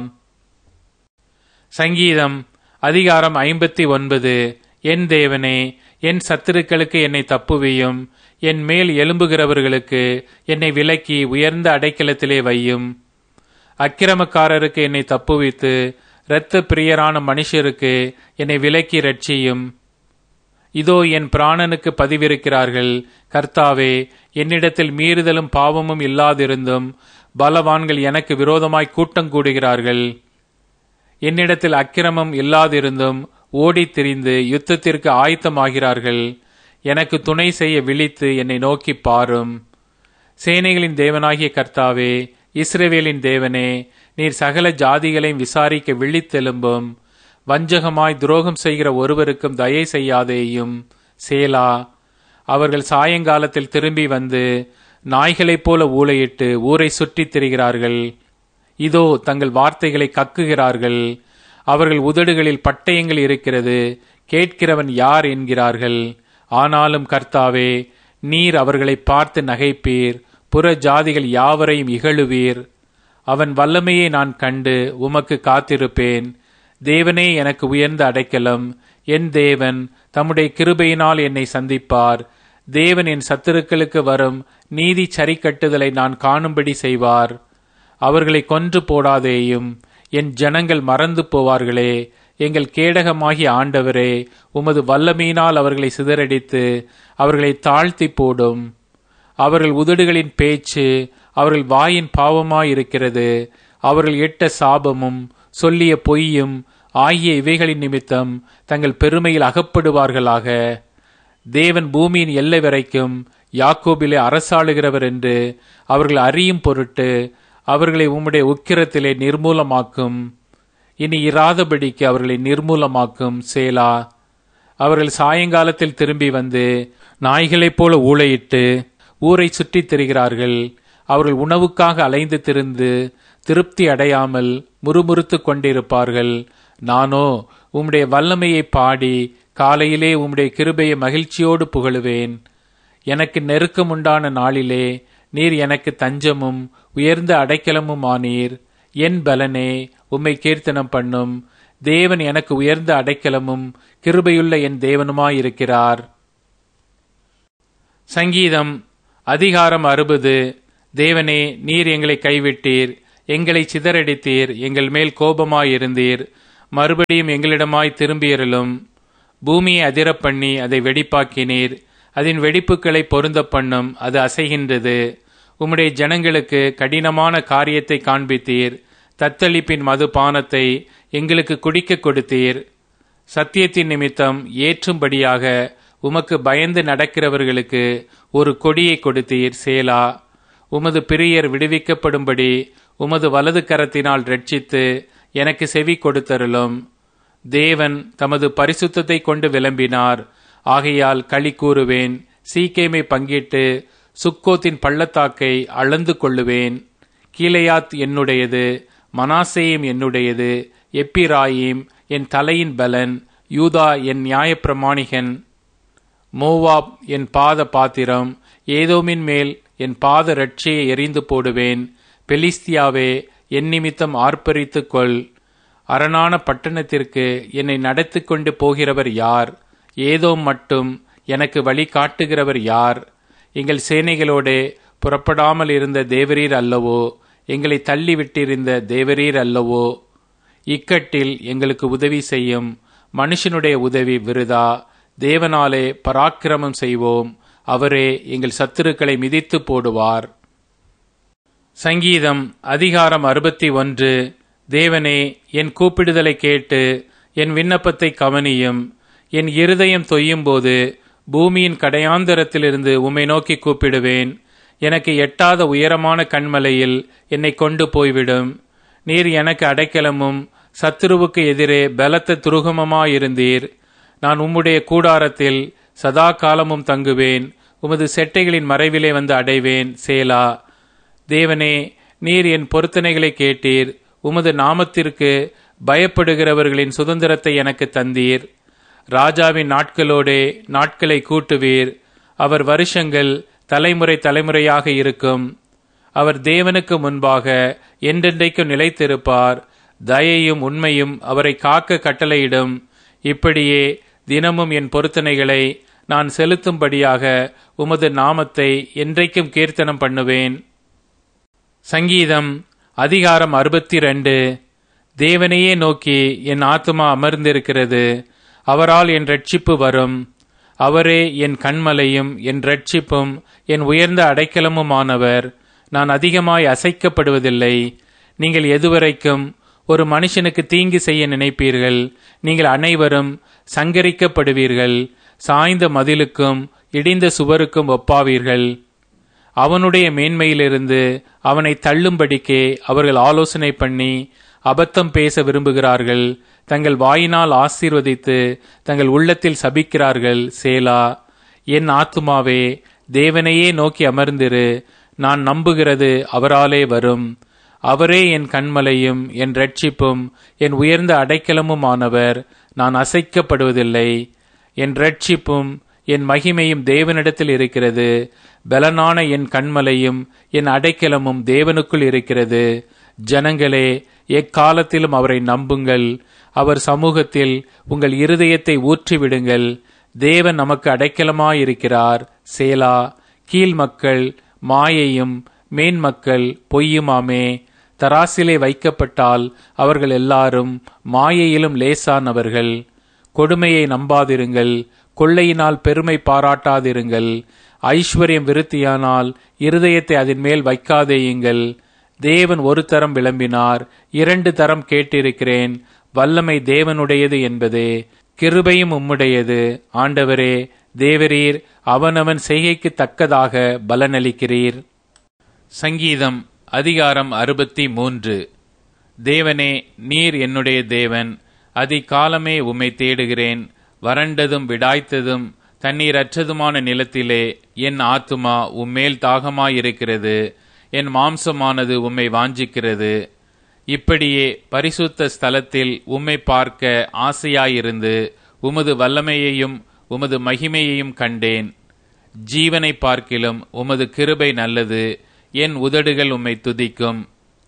சங்கீதம் அதிகாரம் ஐம்பத்தி ஒன்பது. என் தேவனே, என் சத்துருக்களுக்கு என்னை தப்புவியும். என் மேல் எழும்புகிறவர்களுக்கு என்னை விலக்கி உயர்ந்த அடைக்கலத்திலே வையும். அக்கிரமக்காரருக்கு என்னை தப்புவித்து இரத்த பிரியரான மனுஷருக்கு என்னை விலக்கி ரட்சியும். இதோ என் பிராணனுக்கு பதிவிருக்கிறார்கள். கர்த்தாவே, என்னிடத்தில் மீறுதலும் பாவமும் இல்லாதிருந்தும் பலவான்கள் எனக்கு விரோதமாய் கூட்டம் கூடுகிறார்கள். என்னிடத்தில் அக்கிரமம் இல்லாதிருந்தும் ஓடித் திரிந்து யுத்தத்திற்கு ஆயத்தமாகிறார்கள். எனக்கு துணை செய்ய விழித்து என்னை நோக்கி பாரும். சேனைகளின் தேவனாகிய கர்த்தாவே, இஸ்ரவேலின் தேவனே, நீர் சகல ஜாதிகளையும் விசாரிக்க விழித்தெலும்பும். வஞ்சகமாய் துரோகம் செய்கிற ஒருவருக்கும் தயை செய்யாதேயும். சேலா. அவர்கள் சாயங்காலத்தில் திரும்பி வந்து நாய்களைப் போல ஊளையிட்டு ஊரை சுற்றித் திரிகிறார்கள். இதோ தங்கள் வார்த்தைகளை கக்குகிறார்கள். அவர்கள் உதடுகளில் பட்டயங்கள் இருக்கிறது. கேட்கிறவன் யார் என்கிறார்கள். ஆனாலும் கர்த்தாவே, நீர் அவர்களை பார்த்து நகைப்பீர். புற ஜாதிகள் யாவரையும் இகழுவீர். அவன் வல்லமையை நான் கண்டு உமக்கு காத்திருப்பேன். தேவனே எனக்கு உயர்ந்த அடைக்கலம். என் தேவன் தம்முடைய கிருபையினால் என்னை சந்திப்பார். தேவன் என் சத்துருக்களுக்கு வரும் நீதி சரிக்கட்டுதலை நான் காணும்படி செய்வார். அவர்களை கொன்று போடாதேயும். என் ஜனங்கள் மறந்து போவார்களே. எங்கள் கேடகமாகிய ஆண்டவரே, உமது வல்லமையினால் அவர்களை சிதறடித்து அவர்களை தாழ்த்தி போடும். அவர்கள் உதடுகளின் பேச்சு அவர்கள் வாயின் பாவமாயிருக்கிறது. அவர்கள் இட்ட சாபமும் சொல்லிய பொய்யும் ஆகிய இவைகளின் நிமித்தம் தங்கள் பெருமையில் அகப்படுவார்களாக. தேவன் பூமியின் எல்லை வரைக்கும் யாக்கோபிலே அரசாளுகிறவர் என்று அவர்கள் அறியும் பொருட்டு அவர்களை உம்முடைய உக்கிரத்திலே நிர்மூலமாக்கும். இனி இராதபடிக்கு அவர்களை நிர்மூலமாக்கும். சேலா. அவர்கள் சாயங்காலத்தில் திரும்பி வந்து நாய்களைப் போல ஊளையிட்டு ஊரை சுற்றித் திரிகிறார்கள். அவர்கள் உணவுக்காக அலைந்து திரிந்து திருப்தி அடையாமல் முறுமுறுத்து கொண்டிருப்பார்கள். நானோ உம்முடைய வல்லமையை பாடி காலையிலே உம்முடைய கிருபையை மகிழ்ச்சியோடு புகழுவேன். எனக்கு நெருக்கம் உண்டான நாளிலே நீர் எனக்கு தஞ்சமும் உயர்ந்த அடைக்கலமும் ஆனீர். என் பலனே, உம்மை கீர்த்தனம் பண்ணும். தேவன் எனக்கு உயர்ந்த அடைக்கலமும் கிருபையுள்ள என் தேவனுமாயிருக்கிறார். சங்கீதம் அதிகாரம் அறுபது. தேவனே, நீர் எங்களை கைவிட்டீர், எங்களை சிதறடித்தீர், எங்கள் மேல் கோபமாயிருந்தீர். மறுபடியும் எங்களிடமாய் திரும்பியருளும். பூமியை அதிரப் பண்ணி அதை வெடிப்பாக்கினீர். அதன் வெடிப்புகளை பொருந்த பண்ணும், அது அசைகின்றது. உம்முடைய ஜனங்களுக்கு கடினமான காரியத்தை காண்பித்தீர். தத்தளிப்பின் மது பானத்தை எங்களுக்கு குடிக்க கொடுத்தீர். சத்தியத்தின் நிமித்தம் ஏற்றும்படியாக உமக்கு பயந்து நடக்கிறவர்களுக்கு ஒரு கொடியை கொடுத்தீர். சேலா. உமது பிரியர் விடுவிக்கப்படும்படி உமது வலது கரத்தினால் ரட்சித்து எனக்கு செவி கொடுத்தருளும். தேவன் தமது பரிசுத்தத்தை கொண்டு விளம்பினார். ஆகையால் களி கூறுவேன். சீக்கேமை பங்கிட்டு சுக்கோத்தின் பள்ளத்தாக்கை அளந்து கொள்ளுவேன். கீலேயாத் என்னுடையது, மனாசேயும் என்னுடையது. எப்பிராயீம் என் தலையின் பலன், யூதா என் நியாயப்பிரமாணிகன். மோவாப் என் பாத பாத்திரம், ஏதோமின் மேல் என் பாத ரட்சியை எறிந்து போடுவேன். பெலிஸ்தியாவே, என் நிமித்தம் ஆர்ப்பரித்துக் கொள். அரணான பட்டணத்திற்கு என்னை நடத்தி கொண்டு போகிறவர் யார்? ஏதோம் மட்டும் எனக்கு வழி காட்டுகிறவர் யார்? எங்கள் சேனைகளோடே புறப்படாமல் இருந்த தேவரீர் அல்லவோ? எங்களை தள்ளிவிட்டிருந்த தேவரீர் அல்லவோ? இக்கட்டில் எங்களுக்கு உதவி செய்யும். மனுஷனுடைய உதவி விருதா. தேவனாலே பராக்கிரமம் செய்வோம். அவரே எங்கள் சத்துருக்களை மிதித்து போடுவார். சங்கீதம் அதிகாரம் அறுபத்தி ஒன்று. தேவனே, என் கூப்பிடுதலை கேட்டு என் விண்ணப்பத்தை கவனியும். என் இருதயம் தொய்யும் போது பூமியின் கடையாந்தரத்திலிருந்து உம்மை நோக்கி கூப்பிடுவேன். எனக்கு எட்டாத உயரமான கண்மலையில் என்னை கொண்டு போய்விடும். நீர் எனக்கு அடைக்கலமும் சத்துருவுக்கு எதிரே பலத்த துருகமுமாயிருந்தீர். நான் உம்முடைய கூடாரத்தில் சதா காலமும் தங்குவேன். உமது செட்டைகளின் மறைவிலே வந்து அடைவேன். சேலா. தேவனே, நீர் என் பொருத்தனைகளை கேட்டீர். உமது நாமத்திற்கு பயப்படுகிறவர்களின் சுதந்திரத்தை எனக்கு தந்தீர். ராஜாவின் நாட்களோடே நாட்களை கூட்டுவீர். அவர் வருஷங்கள் தலைமுறை தலைமுறையாக இருக்கும். அவர் தேவனுக்கு முன்பாக என்றென்றைக்கும் நிலைத்திருப்பார். தயையும் உண்மையும் அவரை காக்க கட்டளையிடும். இப்படியே தினமும் என் பொருத்தனைகளை நான் செலுத்தும்படியாக உமது நாமத்தை என்றைக்கும் கீர்த்தனம் பண்ணுவேன். சங்கீதம் அதிகாரம் அறுபத்தி ரெண்டு. தேவனையே நோக்கி என் ஆத்துமா அமர்ந்திருக்கிறது. அவரால் என் ரட்சிப்பு வரும். அவரே என் கண்மலையும் என் ரட்சிப்பும் என் உயர்ந்த அடைக்கலமுமானவர். நான் அதிகமாய் அசைக்கப்படுவதில்லை. நீங்கள் எதுவரைக்கும் ஒரு மனுஷனுக்கு தீங்கு செய்ய நினைப்பீர்கள்? நீங்கள் அனைவரும் சங்கரிக்கப்படுவீர்கள். சாய்ந்த மதிலுக்கும் இடிந்த சுவருக்கும் ஒப்பாவீர்கள். அவனுடைய மேன்மையிலிருந்து அவனை தள்ளும்படிக்கே அவர்கள் ஆலோசனை பண்ணி அபத்தம் பேச விரும்புகிறார்கள். தங்கள் வாயினால் ஆசீர்வதித்து தங்கள் உள்ளத்தில் சபிக்கிறார்கள். சேலா. என் ஆத்துமாவே, தேவனையே நோக்கி அமர்ந்திரு. நான் நம்புகிறது அவராலே வரும். அவரே என் கண்மலையும் என் ரட்சிப்பும் என் உயர்ந்த அடைக்கலமுமானவர். நான் அசைக்கப்படுவதில்லை. என் ரட்சிப்பும் என் மகிமையும் தேவனிடத்தில் இருக்கிறது. பலனான என் கண்மலையும் என் அடைக்கலமும் தேவனுக்குள் இருக்கிறது. ஜனங்களே, எக்காலத்திலும் அவரை நம்புங்கள். அவர் சமூகத்தில் உங்கள் இருதயத்தை ஊற்றிவிடுங்கள். தேவன் நமக்கு அடைக்கலமாயிருக்கிறார். சேலா. கீழ் மக்கள் மாயையும் மேன்மக்கள் பொய்யுமாமே. தராசிலே வைக்கப்பட்டால் அவர்கள் எல்லாரும் மாயையிலும் லேசானவர்கள். கொடுமையை நம்பாதிருங்கள். கொள்ளையினால் பெருமை பாராட்டாதிருங்கள். ஐஸ்வர்யம் விருத்தியானால் இருதயத்தை அதன் மேல் வைக்காதேயுங்கள். தேவன் ஒரு தரம் விளம்பினார், இரண்டு தரம் கேட்டிருக்கிறேன். வல்லமை தேவனுடையது என்பதே, கிருபையும் உம்முடையது. ஆண்டவரே, தேவரீர் அவனவன் செய்கைக்கு தக்கதாக பலனளிக்கிறீர். சங்கீதம் அதிகாரம் அறுபத்தி மூன்று. தேவனே, நீர் என்னுடைய தேவன். அதிகாலமே உம்மை தேடுகிறேன். வறண்டதும் விடாய்த்ததும் தண்ணீரற்றதுமான நிலத்திலே என் ஆத்துமா உம்மேல் தாகமாயிருக்கிறது. என் மாம்சமானது உம்மை வாஞ்சிக்கிறது. இப்படியே பரிசுத்த ஸ்தலத்தில் உம்மை பார்க்க ஆசையாயிருந்து உமது வல்லமையையும் உமது மகிமையையும் கண்டேன். ஜீவனை பார்க்கிலும் உமது கிருபை நல்லது. என் உதடுகள் உம்மை துதிக்கும்.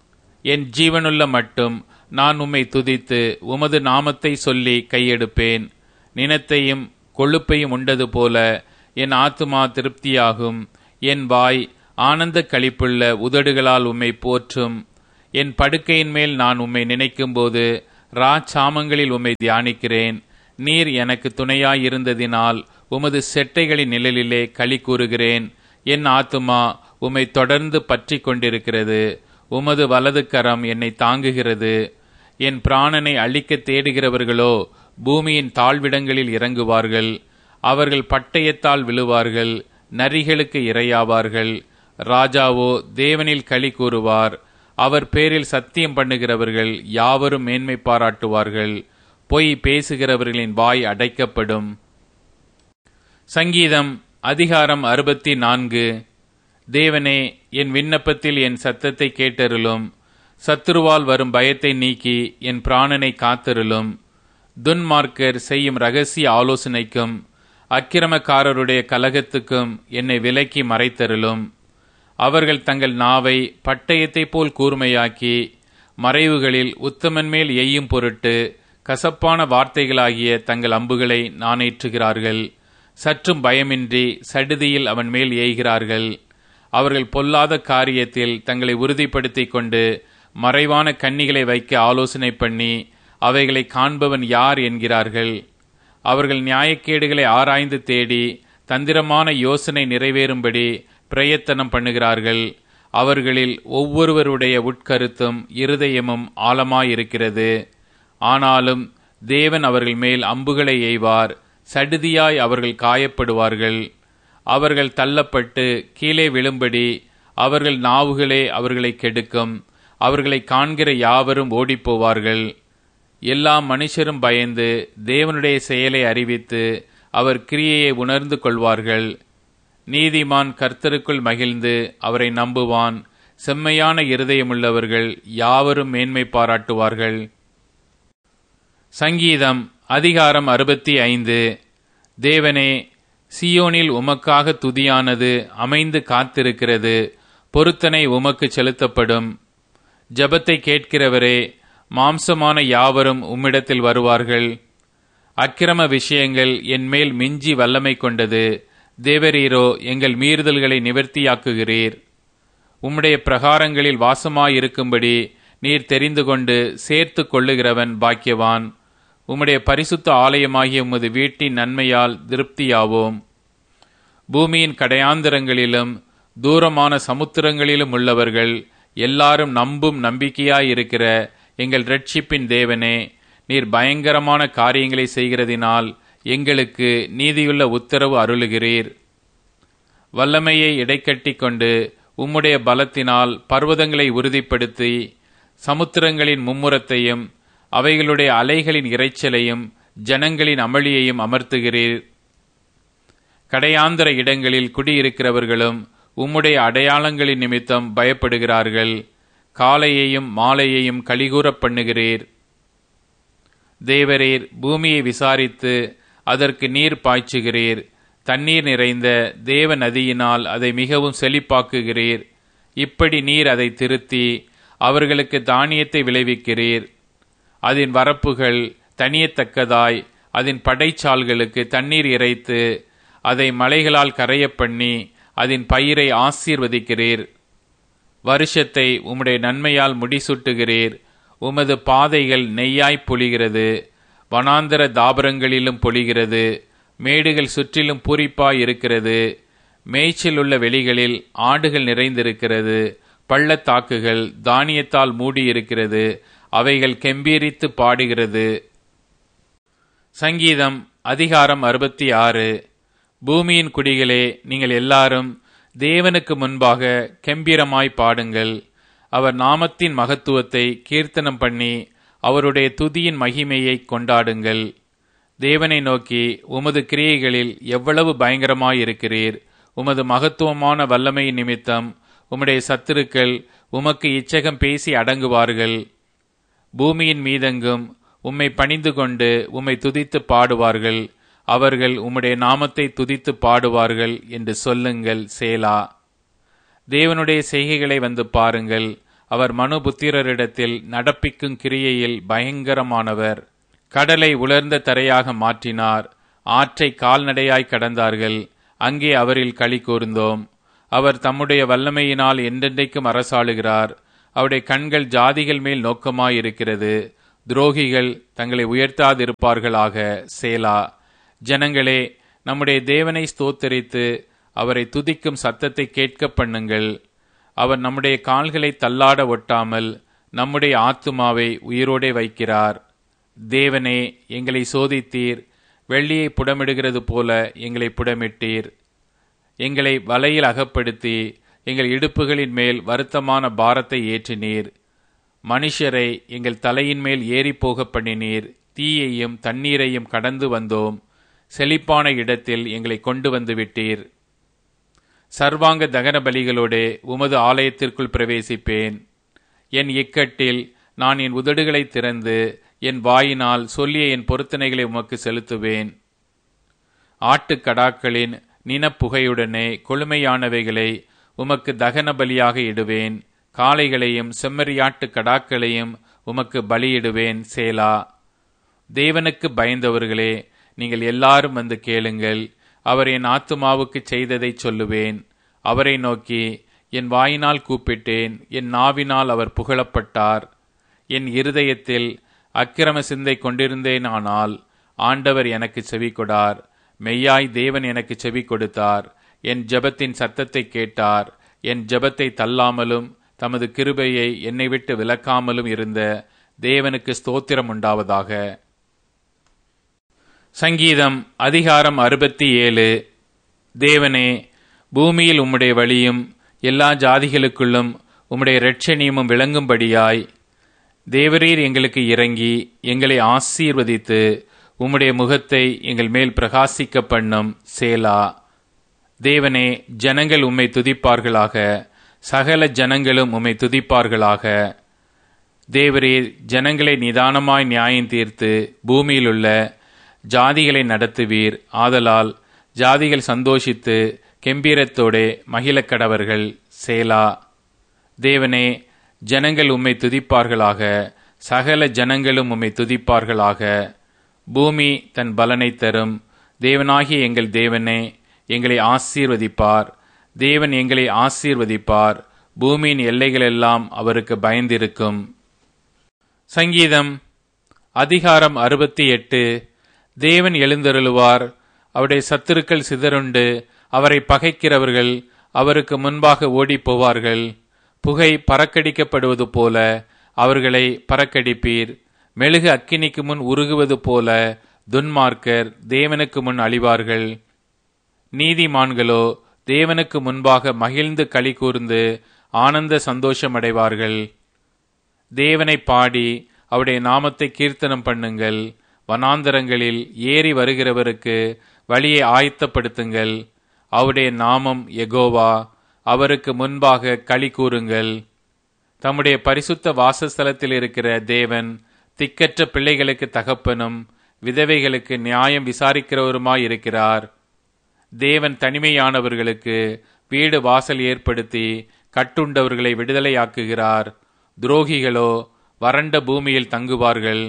என் ஜீவனுள்ள மட்டும் நான் உம்மை துதித்து உமது நாமத்தை சொல்லி கையெடுப்பேன். நினத்தையும் கொழுப்பையும் உண்டது போல என் ஆத்துமா திருப்தியாகும். என் வாய் ஆனந்த களிப்புள்ள உதடுகளால் உம்மை போற்றும். என் படுக்கையின் மேல் நான் உம்மை நினைக்கும்போது ரா சாமங்களில் உம்மை தியானிக்கிறேன். நீர் எனக்கு துணையாயிருந்ததினால் உமது செட்டைகளின் நிழலிலே களி கூறுகிறேன். என் ஆத்துமா உம்மை தொடர்ந்து பற்றி கொண்டிருக்கிறது. உமது வலது கரம் என்னை தாங்குகிறது. என் பிராணனை அழிக்க தேடுகிறவர்களோ பூமியின் தாழ்விடங்களில் இறங்குவார்கள். அவர்கள் பட்டயத்தால் விழுவார்கள், நரிகளுக்கு இரையாவார்கள். ராஜாவோ தேவனில் களி கூறுவார். அவர் பேரில் சத்தியம் பண்ணுகிறவர்கள் யாவரும் மேன்மை பாராட்டுவார்கள். பொய் பேசுகிறவர்களின் வாய் அடைக்கப்படும். சங்கீதம் அதிகாரம் அறுபத்தி நான்கு. தேவனே, என் விண்ணப்பத்தில் என் சத்தத்தை கேட்டருளும். சத்துருவால் வரும் பயத்தை நீக்கி என் பிராணனை காத்தருளும். துன்மார்க்கர் செய்யும் இரகசிய ஆலோசனைக்கும் அக்கிரமக்காரருடைய கலகத்துக்கும் என்னை விலக்கி மறைத்தருளும். அவர்கள் தங்கள் நாவை பட்டயத்தை போல் கூர்மையாக்கி மறைவுகளில் உத்தமன் மேல் எய்யும் பொருட்டு கசப்பான வார்த்தைகளாகிய தங்கள் அம்புகளை நாணேற்றுகிறார்கள். சற்றும் பயமின்றி சடுதியில் அவன் மேல் எய்கிறார்கள். அவர்கள் பொல்லாத காரியத்தில் தங்களை உறுதிப்படுத்திக் கொண்டு மறைவான கண்ணிகளை வைக்க ஆலோசனை பண்ணி அவைகளை காண்பவன் யார் என்கிறார்கள். அவர்கள் நியாயக்கேடுகளை ஆராய்ந்து தேடி தந்திரமான யோசனை நிறைவேறும்படி பிரயத்தனம் பண்ணுகிறார்கள். அவர்களில் ஒவ்வொருவருடைய உட்கருத்தும் இருதயமும் ஆழமாயிருக்கிறது. ஆனாலும் தேவன் அவர்கள் மேல் அம்புகளை எய்வார். சடுதியாய் அவர்கள் காயப்படுவார்கள். அவர்கள் தள்ளப்பட்டு கீழே விழும்படி அவர்கள் நாவுகளே அவர்களை கெடுக்கும். அவர்களை காண்கிற யாவரும் ஓடிப்போவார்கள். எல்லா மனுஷரும் பயந்து தேவனுடைய செயலை அறிவித்து அவர் கிரியையை உணர்ந்து கொள்வார்கள். நீதிமான் கர்த்தருக்குள் மகிழ்ந்து அவரை நம்புவான். செம்மையான இருதயமுள்ளவர்கள் யாவரும் மேன்மை பாராட்டுவார்கள். சங்கீதம் அதிகாரம் அறுபத்தி ஐந்து. தேவனே, சியோனில் உமக்காக துதியானது அமைந்து காத்திருக்கிறது. பொருத்தனை உமக்கு செலுத்தப்படும். ஜெபத்தை கேட்கிறவரே, மாம்சமான யாவரும் உம்மிடத்தில் வருவார்கள். அக்கிரம விஷயங்கள் என்மேல் மிஞ்சி வல்லமை கொண்டது. தேவரீரோ எங்கள் மீறுதல்களை நிவர்த்தியாக்குகிறீர். உம்முடைய பிரகாரங்களில் வாசமாயிருக்கும்படி நீர் தெரிந்து கொண்டு சேர்த்து கொள்ளுகிறவன் பாக்கியவான். உம்முடைய பரிசுத்த ஆலயமாகிய உமது வீட்டின் நன்மையால் திருப்தியாவோம். பூமியின் கடையாந்திரங்களிலும் தூரமான சமுத்திரங்களிலும் உள்ளவர்கள் எல்லாரும் நம்பும் நம்பிக்கையாயிருக்கிற எங்கள் இரட்சிப்பின் தேவனே, நீர் பயங்கரமான காரியங்களை செய்கிறதினால் எங்களுக்கு நீதியுள்ள உத்தரவு அருளுகிறீர். வல்லமையை இடைக்கட்டி கொண்டு உம்முடைய பலத்தினால் பர்வதங்களை உறுதிப்படுத்தி சமுத்திரங்களின் மும்முரத்தையும் அவைகளுடைய அலைகளின் இரைச்சலையும் ஜனங்களின் அமளியையும் அமர்த்துகிறீர். கடையாந்திர இடங்களில் குடியிருக்கிறவர்களும் உம்முடைய அடையாளங்களின் நிமித்தம் பயப்படுகிறார்கள். காலையையும் மாலையையும் கலிகூறப் பண்ணுகிறீர். தேவரீர் பூமியை விசாரித்து அதற்கு நீர் பாய்ச்சுகிறீர். தண்ணீர் நிறைந்த தேவ நதியினால் அதை மிகவும் செழிப்பாக்குகிறீர். இப்படி நீர் அதை திருத்தி அவர்களுக்கு தானியத்தை விளைவிக்கிறீர். அதன் வரப்புகள் தனியத்தக்கதாய் அதன் படைச்சால்களுக்கு தண்ணீர் இறைத்து அதை மலைகளால் கரையப் பண்ணி அதன் பயிரை ஆசீர்வதிக்கிறீர். வருஷத்தை உம்முடைய நன்மையால் முடிசூட்டுகிறீர். உமது பாதைகள் நெய்யாய் பொழிகிறது. வனாந்தர தாபரங்களிலும் பொழிகிறது. மேடுகள் சுற்றிலும் பூரிப்பாய் இருக்கிறது. மேய்ச்சல் உள்ள வெளிகளில் ஆடுகள் நிறைந்திருக்கிறது. பள்ளத்தாக்குகள் தானியத்தால் மூடியிருக்கிறது. அவைகள் கெம்பீரித்து பாடுகிறது. சங்கீதம் அதிகாரம் அறுபத்தி ஆறு. பூமியின் குடிகளே, நீங்கள் எல்லாரும் தேவனுக்கு முன்பாக கெம்பீரமாய் பாடுங்கள். அவர் நாமத்தின் மகத்துவத்தை கீர்த்தனம் பண்ணி அவருடைய துதியின் மகிமையை கொண்டாடுங்கள். தேவனை நோக்கி, உமது கிரியைகளில் எவ்வளவு பயங்கரமாயிருக்கிறீர். உமது மகத்துவமான வல்லமையின் நிமித்தம் உம்முடைய சத்துருக்கள் உமக்கு இச்சகம் பேசி அடங்குவார்கள். பூமியின் மீதெங்கும் உம்மை பணிந்து கொண்டு உம்மை துதித்து பாடுவார்கள். அவர்கள் உம்முடைய நாமத்தை துதித்து பாடுவார்கள் என்று சொல்லுங்கள். சேலா. தேவனுடைய செய்கைகளை வந்து பாருங்கள். அவர் மனுபுத்திரரிடத்தில் நடப்பிக்கும் கிரியையில் பயங்கரமானவர். கடலை உலர்ந்த தரையாக மாற்றினார். ஆற்றை கால்நடையாய் கடந்தார்கள். அங்கே அவரில் களி கூர்ந்தோம். அவர் தம்முடைய வல்லமையினால் என்றென்றைக்கும் அரசாளுகிறார். அவருடைய கண்கள் ஜாதிகள் மேல் நோக்கமாயிருக்கிறது. துரோகிகள் தங்களை உயர்த்தாதிருப்பார்களாக. சேலா. ஜனங்களே, நம்முடைய தேவனை ஸ்தோத்தரித்து அவரை துதிக்கும் சத்தத்தை கேட்க பண்ணுங்கள். அவர் நம்முடைய கால்களை தள்ளாட ஒட்டாமல் நம்முடைய ஆத்துமாவை உயிரோடே வைக்கிறார். தேவனே, எங்களை சோதித்தீர். வெள்ளியை புடமிடுகிறது போல எங்களை புடமிட்டீர். எங்களை வலையில் அகப்படுத்தி எங்கள் இடுப்புகளின் மேல் வருத்தமான பாரத்தை ஏற்றினீர். மனுஷரை எங்கள் தலையின் மேல் ஏறிப்போக பண்ணினீர். தீயையும் தண்ணீரையும் கடந்து வந்தோம். செழிப்பான இடத்தில் எங்களை கொண்டு வந்து விட்டீர். சர்வாங்க தகன பலிகளோடு உமது ஆலயத்திற்குள் பிரவேசிப்பேன். என் இக்கட்டில் நான் என் உதடுகளை திறந்து என் வாயினால் சொல்லிய என் பொருத்தனைகளை உமக்கு செலுத்துவேன். ஆட்டுக்கடாக்களின் நினப்புகையுடனே கொழுமையானவைகளை உமக்கு தகன பலியாக இடுவேன். காளைகளையும் செம்மறியாட்டு கடாக்களையும் உமக்கு பலியிடுவேன். சேலா. தேவனுக்கு பயந்தவர்களே, நீங்கள் எல்லாரும் வந்து கேளுங்கள். அவர் என் ஆத்துமாவுக்கு செய்ததை சொல்லுவேன். அவரை நோக்கி என் வாயினால் கூப்பிட்டேன். என் நாவினால் அவர் புகழப்பட்டார். என் இருதயத்தில் அக்கிரம சிந்தை கொண்டிருந்தேனானால் ஆண்டவர் எனக்கு செவி கொடார். மெய்யாய் தேவன் எனக்கு செவி கொடுத்தார். என் ஜெபத்தின் சத்தத்தை கேட்டார். என் ஜெபத்தை தள்ளாமலும் தமது கிருபையை என்னை விட்டு விலக்காமலும் இருந்த தேவனுக்கு ஸ்தோத்திரம் உண்டாவதாக. சங்கீதம் அதிகாரம் அறுபத்தி ஏழு. தேவனே, பூமியில் உம்முடைய வழியும் எல்லா ஜாதிகளுக்குள்ளும் உம்முடைய இரட்சணியமும் விளங்கும்படியாய் தேவரீர் எங்களுக்கு இறங்கி எங்களை ஆசீர்வதித்து உம்முடைய முகத்தை எங்கள் மேல் பிரகாசிக்க பண்ணும். சேலா. தேவனே, ஜனங்கள் உம்மை துதிப்பார்களாக. சகல ஜனங்களும் உம்மை துதிப்பார்களாக. தேவரீர் ஜனங்களை நிதானமாய் நியாயம் தீர்த்து பூமியிலுள்ள ஜாதிகளை நடத்துவீர். ஆதலால் ஜாதிகள் சந்தோஷித்து கெம்பீரத்தோடே மகிழக்கடவர்கள். சேலா. தேவனே, ஜனங்கள் உம்மை துதிப்பார்களாக. சகல ஜனங்களும் உம்மை துதிப்பார்களாக. பூமி தன் பலனை தரும். தேவனாகிய எங்கள் தேவனே, எங்களை ஆசீர்வதிப்பார். தேவன் எங்களை ஆசீர்வதிப்பார். பூமியின் எல்லைகளெல்லாம் அவருக்கு பயந்திருக்கும். சங்கீதம் அதிகாரம் அறுபத்தி எட்டு. தேவன் எழுந்தருளுவார். அவருடைய சத்துருக்கள் சிதறுண்டு அவரை பகைக்கிறவர்கள் அவருக்கு முன்பாக ஓடி போவார்கள். புகை பறக்கடிக்கப்படுவது போல அவர்களை பறக்கடிப்பீர். மெழுகு அக்கினிக்கு முன் உருகுவது போல துன்மார்க்கர் தேவனுக்கு முன் அழிவார்கள். நீதிமான்களோ தேவனுக்கு முன்பாக மகிழ்ந்து களி கூர்ந்து ஆனந்த சந்தோஷமடைவார்கள். தேவனை பாடி அவருடைய நாமத்தை கீர்த்தனம் பண்ணுங்கள். வனாந்தரங்களில் ஏறி வருகிறவருக்கு வழியை ஆயத்தப்படுத்துங்கள். அவருடைய நாமம் யெகோவா. அவருக்கு முன்பாக களி கூறுங்கள். தம்முடைய பரிசுத்த வாசஸ்தலத்தில் இருக்கிற தேவன் திக்கற்ற பிள்ளைகளுக்கு தகப்பனும் விதவைகளுக்கு நியாயம் விசாரிக்கிறவருமாயிருக்கிறார். தேவன் தனிமையானவர்களுக்கு வீடு வாசல் ஏற்படுத்தி கட்டுண்டவர்களை விடுதலையாக்குகிறார். துரோகிகளோ வறண்ட பூமியில் தங்குவார்கள்.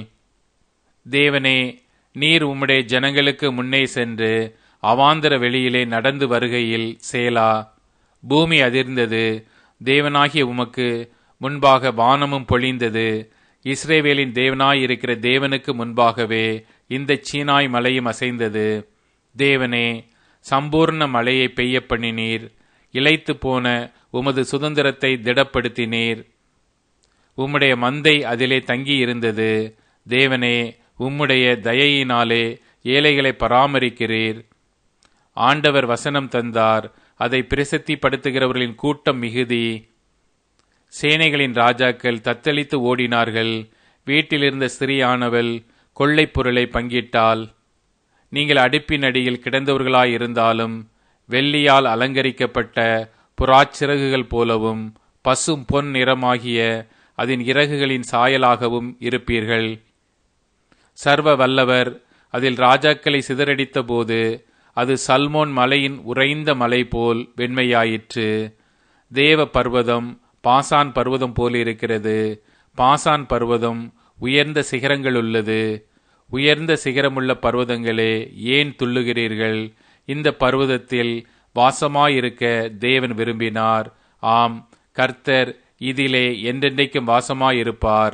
தேவனே, நீர் உம்முடைய ஜனங்களுக்கு முன்னே சென்று அவாந்தர வெளியிலே நடந்து வருகையில் சேலா. பூமி அதிர்ந்தது. தேவனாகிய உமக்கு முன்பாக வானமும் பொழிந்தது. இஸ்ரவேலின் தேவனாயிருக்கிற தேவனுக்கு முன்பாகவே இந்த சீனாய் மலையும் அசைந்தது. தேவனே, சம்பூர்ண மழையை பெய்ய பண்ணினீர். இளைத்து போன உமது சுதந்திரத்தை திடப்படுத்தினீர். உம்முடைய மந்தை அதிலே தங்கியிருந்தது. தேவனே, உம்முடைய தயையினாலே ஏழைகளை பராமரிக்கிறீர். ஆண்டவர் வசனம் தந்தார். அதை பிரசித்திப்படுத்துகிறவர்களின் கூட்டம் மிகுதி. சேனைகளின் ராஜாக்கள் தத்தளித்து ஓடினார்கள். வீட்டிலிருந்த ஸ்திரீயானவள் கொள்ளைப் பொருளை பங்கிட்டாள். நீங்கள் அடுப்பின் அடியில் கிடந்தவர்களாயிருந்தாலும் வெள்ளியால் அலங்கரிக்கப்பட்ட புறாச்சிறகுகள் போலவும் பசும் பொன் நிறமாகிய அதன் இறகுகளின் சாயலாகவும் இருப்பீர்கள். சர்வ வல்லவர் அதில் ராஜாக்களை சிதறடித்த போது அது சல்மோன் மலையின் உறைந்த மலை போல் வெண்மையாயிற்று. தேவ பர்வதம் பாசான் பர்வதம் போல் இருக்கிறது. பாசான் பர்வதம் உயர்ந்த சிகரங்கள் உள்ளது. உயர்ந்த சிகரமுள்ள பர்வதங்களே, ஏன் துள்ளுகிறீர்கள்? இந்த பர்வதத்தில் வாசமாயிருக்க தேவன் விரும்பினார். ஆம், கர்த்தர் இதிலே என்றென்றைக்கும் வாசமாயிருப்பார்.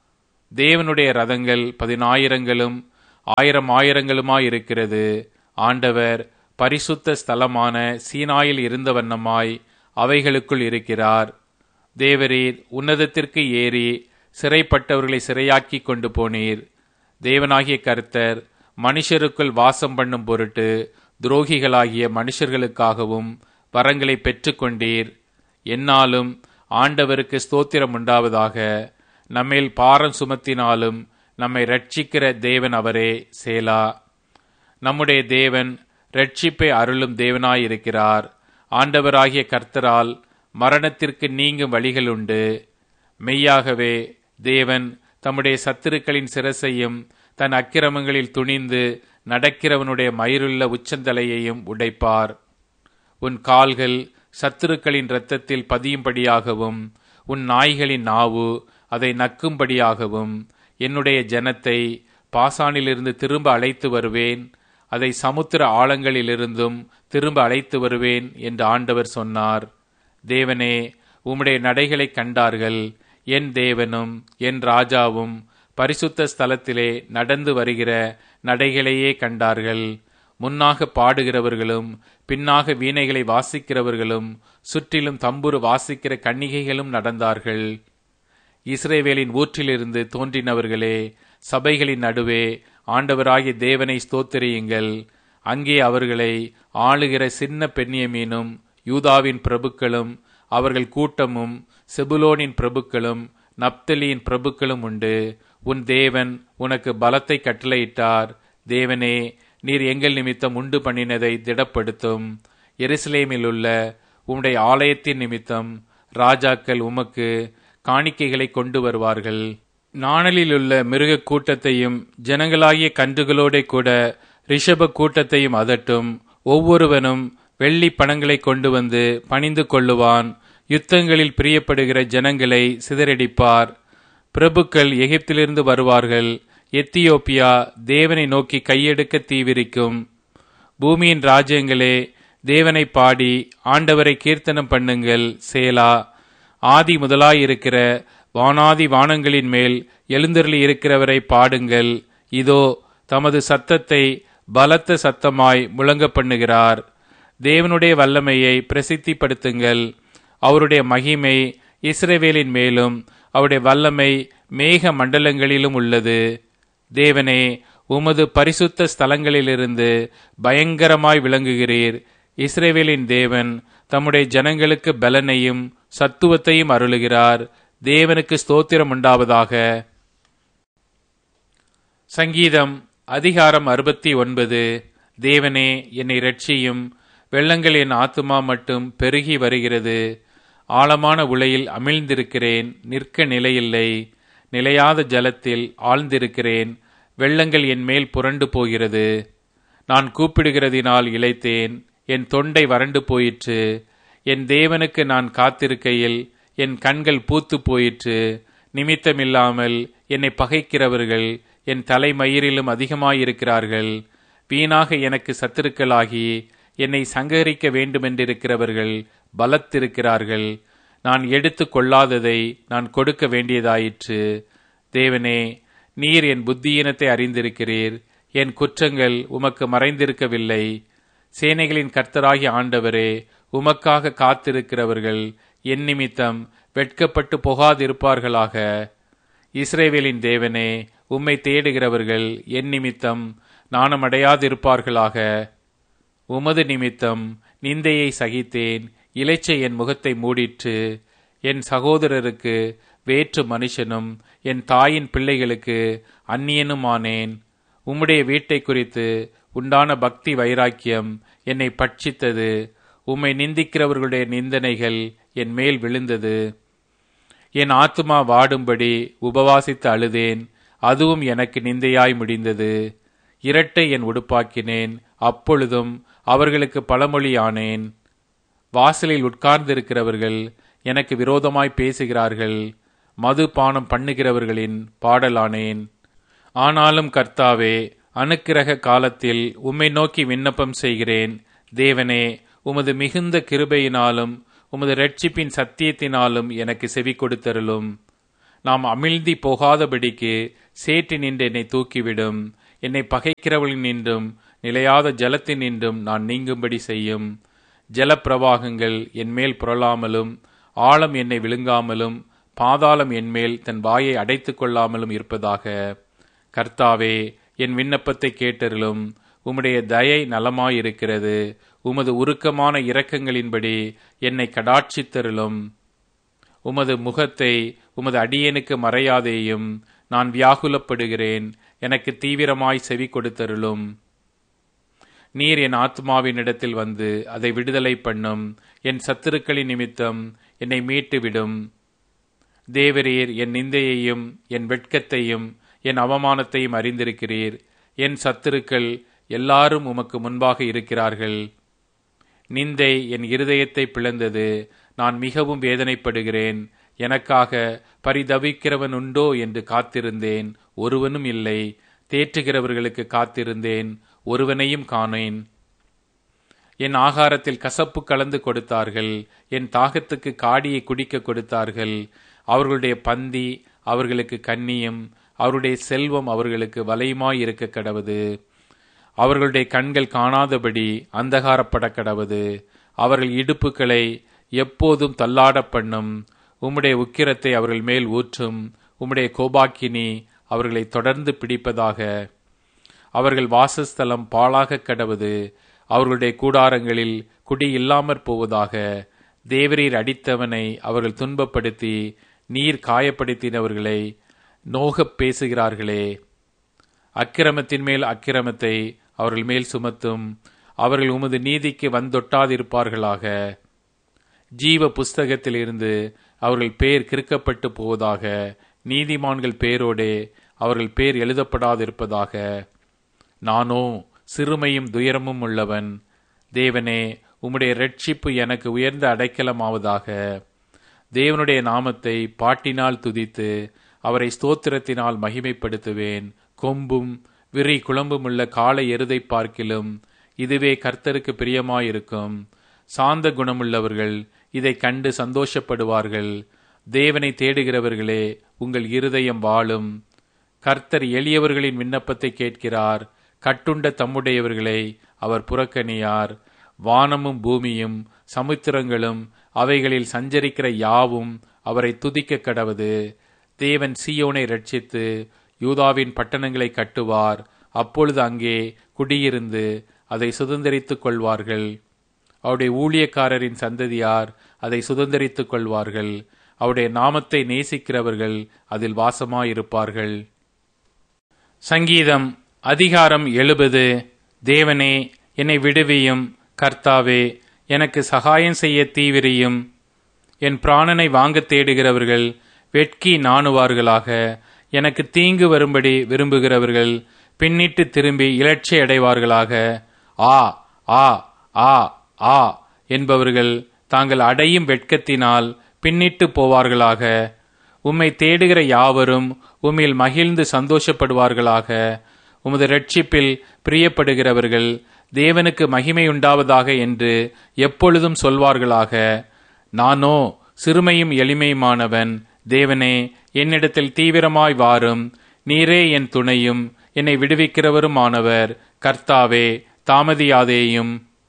தேவனுடைய ரதங்கள் பதினாயிரங்களும் ஆயிரம் ஆயிரங்களுமாயிருக்கிறது. ஆண்டவர் பரிசுத்த ஸ்தலமான சீனாயில் இருந்த வண்ணமாய் அவைகளுக்குள் இருக்கிறார். தேவரீர் உன்னதத்திற்கு ஏறி சிறைப்பட்டவர்களை சிறையாக்கி கொண்டு போனீர். தேவனாகிய கர்த்தர் மனுஷருக்குள் வாசம் பண்ணும் பொருட்டு துரோகிகளாகிய மனுஷர்களுக்காகவும் வரங்களை பெற்றுக்கொண்டீர். என்னாலும் ஆண்டவருக்கு ஸ்தோத்திரம் உண்டாவதாக. நம்மேல் பாரம் சுமத்தினாலும் நம்மை ரட்சிக்கிற தேவன் அவரே. சேலா. நம்முடைய தேவன் ரட்சிப்பை அருளும் தேவனாயிருக்கிறார். ஆண்டவராகிய கர்த்தரால் மரணத்திற்கு நீங்கும் வழிகள் உண்டு. மெய்யாகவே தேவன் தம்முடைய சத்துருக்களின் சிரசையும் தன் அக்கிரமங்களில் துணிந்து நடக்கிறவனுடைய மயிருள்ள உச்சந்தலையையும் உடைப்பார். உன் கால்கள் சத்துருக்களின் இரத்தத்தில் பதியும்படியாகவும் உன் நாய்களின் நாவு அதை நக்கும்படியாகவும் என்னுடைய ஜனத்தை பாசானிலிருந்து திரும்ப அழைத்து வருவேன், அதை சமுத்திர ஆழங்களிலிருந்தும் திரும்ப அழைத்து வருவேன் என்று ஆண்டவர் சொன்னார். தேவனே, உம்முடைய நடைகளை கண்டார்கள். என் தேவனும் என் ராஜாவும் பரிசுத்த ஸ்தலத்திலே நடந்து வருகிற நடைகளையே கண்டார்கள். முன்னாக பாடுகிறவர்களும் பின்னாக வீணைகளை வாசிக்கிறவர்களும் சுற்றிலும் தம்புரு வாசிக்கிற கன்னிகைகளும் நடந்தார்கள். இஸ்ரவேலின் ஊற்றிலிருந்து தோன்றினவர்களே, சபைகளின் நடுவே ஆண்டவராகிய தேவனை ஸ்தோத்திரியுங்கள். அங்கே அவர்களை ஆளுகிற சின்ன பென்யமீனும் யூதாவின் பிரபுக்களும் அவர்கள் கூட்டமும் செபுலோனின் பிரபுக்களும் நப்தலியின் பிரபுக்களும் உண்டு. உன் தேவன் உனக்கு பலத்தை கட்டளையிட்டார். தேவனே, நீர் எங்கள் நிமித்தம் உண்டு பண்ணினதை திடப்படுத்தும். எருசலேமில் உள்ள உம்முடைய ஆலயத்தின் நிமித்தம் ராஜாக்கள் உமக்கு காணிக்கைகளை கொண்டு வருவார்கள். நாணலில் உள்ள மிருக கூட்டத்தையும் ஜனங்களாகிய கன்றுகளோட கூட ரிஷப கூட்டத்தையும் அதட்டும். ஒவ்வொருவனும் வெள்ளி பணங்களை கொண்டு வந்து பணிந்து கொள்ளுவான். யுத்தங்களில் பிரியப்படுகிற ஜனங்களை சிதறடிப்பார். பிரபுக்கள் எகிப்திலிருந்து வருவார்கள். எத்தியோப்பியா தேவனை நோக்கி கையெடுக்க தீவிரிக்கும். பூமியின் ராஜ்யங்களே, தேவனை பாடி ஆண்டவரை கீர்த்தனம் பண்ணுங்கள். சேலா. ஆதி முதலாயிருக்கிற வானாதி வானங்களின் மேல் எழுந்தருளி இருக்கிறவரை பாடுங்கள். இதோ தமது சத்தத்தை பலத்த சத்தமாய் முழங்க பண்ணுகிறார். தேவனுடைய வல்லமையை பிரசித்திப்படுத்துங்கள். அவருடைய மகிமை இஸ்ரவேலின் மேலும் அவருடைய வல்லமை மேக மண்டலங்களிலும் உள்ளது. தேவனே, உமது பரிசுத்த ஸ்தலங்களிலிருந்து பயங்கரமாய் விளங்குகிறீர். இஸ்ரவேலின் தேவன் தம்முடைய ஜனங்களுக்கு பலனையும் சத்துவத்தையும் அருளுகிறார். தேவனுக்கு ஸ்தோத்திரம் உண்டாவதாக. சங்கீதம் அதிகாரம் அறுபத்தி ஒன்பது. தேவனே, என்னை இரட்சியும். வெள்ளங்கள் என் ஆத்துமா மட்டும் பெருகி வருகிறது. ஆழமான உளையில் அமிழ்ந்திருக்கிறேன், நிற்க நிலையில்லை. நிலையாத ஜலத்தில் ஆழ்ந்திருக்கிறேன், வெள்ளங்கள் என் மேல் புரண்டு போகிறது. நான் கூப்பிடுகிறதினால் இளைத்தேன், என் தொண்டை வறண்டு போயிற்று. என் தேவனுக்கு நான் காத்திருக்கையில் என் கண்கள் பூத்து போயிற்று. நிமித்தமில்லாமல் என்னை பகைக்கிறவர்கள் என் தலைமயிரிலும் அதிகமாயிருக்கிறார்கள். வீணாக எனக்கு சத்துருக்களாகி என்னை சங்கரிக்க வேண்டுமென்றிருக்கிறவர்கள் பலத்திருக்கிறார்கள். நான் எடுத்து கொள்ளாததை நான் கொடுக்க வேண்டியதாயிற்று. தேவனே, நீர் என் புத்தியீனத்தை அறிந்திருக்கிறீர். என் குற்றங்கள் உமக்கு மறைந்திருக்கவில்லை. சேனைகளின் கர்த்தராகிய ஆண்டவரே, உமக்காக காத்திருக்கிறவர்கள் என் நிமித்தம் வெட்கப்பட்டு போகாதிருப்பார்களாக. இஸ்ரவேலின் தேவனே, உம்மை தேடுகிறவர்கள் என் நிமித்தம் நாணமடையாதிருப்பார்களாக. உமது நிமித்தம் நிந்தையை சகித்தேன். இளைச்சை என் முகத்தை மூடிற்று. என் சகோதரருக்கு வேற்று மனுஷனும் என் தாயின் பிள்ளைகளுக்கு அந்நியனுமானேன். உம்முடைய வீட்டை குறித்து உண்டான பக்தி வைராக்கியம் என்னை பட்சித்தது. உம்மை நிந்திக்கிறவர்களுடைய நிந்தனைகள் என் மேல் விழுந்தது. என் ஆத்துமா வாடும்படி உபவாசித்து அழுதேன். அதுவும் எனக்கு நிந்தையாய் முடிந்தது. இரட்டை என் உடுப்பாக்கினேன். அப்பொழுதும் அவர்களுக்கு பழமொழியானேன். வாசலில் உட்கார்ந்திருக்கிறவர்கள் எனக்கு விரோதமாய் பேசுகிறார்கள். மது பானம் பண்ணுகிறவர்களின் பாடலானேன். ஆனாலும் கர்த்தாவே, அனுக்கிரக காலத்தில் உம்மை நோக்கி விண்ணப்பம் செய்கிறேன். தேவனே, உமது மிகுந்த கிருபையினாலும் உமது இரட்சிப்பின் சத்தியத்தினாலும் எனக்கு செவி கொடுத்தருளும். நாம் அமிழ்ந்தி போகாதபடிக்கு சேற்றி நின்று என்னை தூக்கிவிடும். என்னை பகைக்கிறவர்கள் நின்றும் நிலையாத ஜலத்தின் நின்றும் நான் நீங்கும்படி செய்யும். ஜலப்பிரவாகங்கள் என்மேல் புரளாமலும் ஆழம் என்னை விழுங்காமலும் பாதாளம் என்மேல் தன் வாயை அடைத்து கொள்ளாமலும் இருப்பதாக. கர்த்தாவே, என் விண்ணப்பத்தை கேட்டருளும். உம்முடைய தயை நலமாயிருக்கிறது. உமது உருக்கமான இரக்கங்களின்படி என்னை கடாட்சித்தருளும். உமது முகத்தை உமது அடியேனுக்கு மறையாதேயும். நான் வியாகுலப்படுகிறேன். எனக்கு தீவிரமாய் செவி கொடுத்தருளும். நீர் என் ஆத்மாவின் இடத்தில் வந்து அதை விடுதலை பண்ணும். என் சத்துருக்களின் நிமித்தம் என்னை மீட்டுவிடும். தேவரீர் என் நிந்தையையும் என் வெட்கத்தையும் என் அவமானத்தையும் அறிந்திருக்கிறீர். என் சத்துருக்கள் எல்லாரும் உமக்கு முன்பாக இருக்கிறார்கள். நிந்தை என் இருதயத்தை பிளந்தது. நான் மிகவும் வேதனைப்படுகிறேன். எனக்காக பரிதவிக்கிறவன் உண்டோ என்று காத்திருந்தேன், ஒருவனும் இல்லை. தேற்றுகிறவர்களுக்கு காத்திருந்தேன், ஒருவனையும் காணேன். என் ஆகாரத்தில் கசப்பு கலந்து கொடுத்தார்கள். என் தாகத்துக்கு காடியை குடிக்க கொடுத்தார்கள். அவர்களுடைய பந்தி அவர்களுக்கு கண்ணியும் அவருடைய செல்வம் அவர்களுக்கு வலையுமாய் இருக்க கடவது. அவர்களுடைய கண்கள் காணாதபடி அந்தகாரப்பட கடவது. அவர்கள் இடுப்புகளை எப்போதும் தள்ளாட பண்ணும். உம்முடைய உக்கிரத்தை அவர்கள் மேல் ஊற்றும். உம்முடைய கோபாக்கினி அவர்களை தொடர்ந்து பிடிப்பதாக. அவர்கள் வாசஸ்தலம் பாழாக கடவது. அவர்களுடைய கூடாரங்களில் குடி இல்லாமற் போவதாக. தேவரீர் அடித்தவனை அவர்கள் துன்பப்படுத்தி நீர் காயப்படுத்தினவர்களை நோகப் பேசுகிறார்களே. அக்கிரமத்தின் மேல் அக்கிரமத்தை அவர்கள் மேல் சுமத்தும். அவர்கள் உமது நீதிக்கு வந்தொட்டாதிருப்பார்களாக. ஜீவ புஸ்தகத்தில் இருந்து அவர்கள் பேர் கிறுக்கப்பட்டு போவதாக. நீதிமான்கள் பேரோடே அவர்கள் பேர் எழுதப்படாதிருப்பதாக. நானோ சிறுமையும் துயரமும் உள்ளவன். தேவனே, உம்முடைய இரட்சிப்பு எனக்கு உயர்ந்த அடைக்கலமாவதாக. தேவனுடைய நாமத்தை பாட்டினால் துதித்து அவரை ஸ்தோத்திரத்தினால் மகிமைப்படுத்துவேன். கொம்பும் விரி குழம்பும் உள்ள காளை எருதை பார்க்கிலும் இதுவே கர்த்தருக்கு பிரியமாயிருக்கும். சாந்த குணமுள்ளவர்கள் இதை கண்டு சந்தோஷப்படுவார்கள். தேவனை தேடுகிறவர்களே, உங்கள் இருதயம் வாழும். கர்த்தர் எளியவர்களின் விண்ணப்பத்தை கேட்கிறார். கட்டுண்ட தம்முடையவர்களை அவர் புறக்கணியார். வானமும் பூமியும் சமுத்திரங்களும் அவைகளில் சஞ்சரிக்கிற யாவும் அவரை துதிக்க கடவது. தேவன் சீயோனை இரட்சித்து யூதாவின் பட்டணங்களை கட்டுவார். அப்பொழுது அங்கே குடியிருந்து அதை சுதந்தரித்துக் கொள்வார்கள். அவருடைய ஊழியக்காரரின் சந்ததியார் அதை சுதந்தரித்துக் கொள்வார்கள். அவருடைய நாமத்தை நேசிக்கிறவர்கள் அதில் வாசமாயிருப்பார்கள். சங்கீதம் அதிகாரம் எழுபது. தேவனே, என்னை விடுவியும். கர்த்தாவே, எனக்கு சகாயம் செய்ய தீவிரியும். என் பிராணனை வாங்க தேடுகிறவர்கள் வெட்கி நாணுவார்களாக. எனக்கு தீங்கு வரும்படி விரும்புகிறவர்கள் பின்னிட்டு திரும்பி இலட்சிய அடைவார்களாக. ஆ ஆ ஆ ஆ என்பவர்கள் தாங்கள் அடையும் வெட்கத்தினால் பின்னிட்டு போவார்களாக. உம்மை தேடுகிற யாவரும் உம்மில் மகிழ்ந்து சந்தோஷப்படுவார்களாக. உமது இரட்சிப்பில் பிரியப்படுகிறவர்கள் தேவனுக்கு மகிமை உண்டாவதாக என்று எப்பொழுதும் சொல்வார்களாக. நானோ சிறுமையும் எளிமையுமானவன். தேவனே, என்னிடத்தில் தீவிரமாய் வாரும். நீரே என் துணையும் என்னை விடுவிக்கிறவருமானவர். கர்த்தாவே, தாமதியாதேயும்.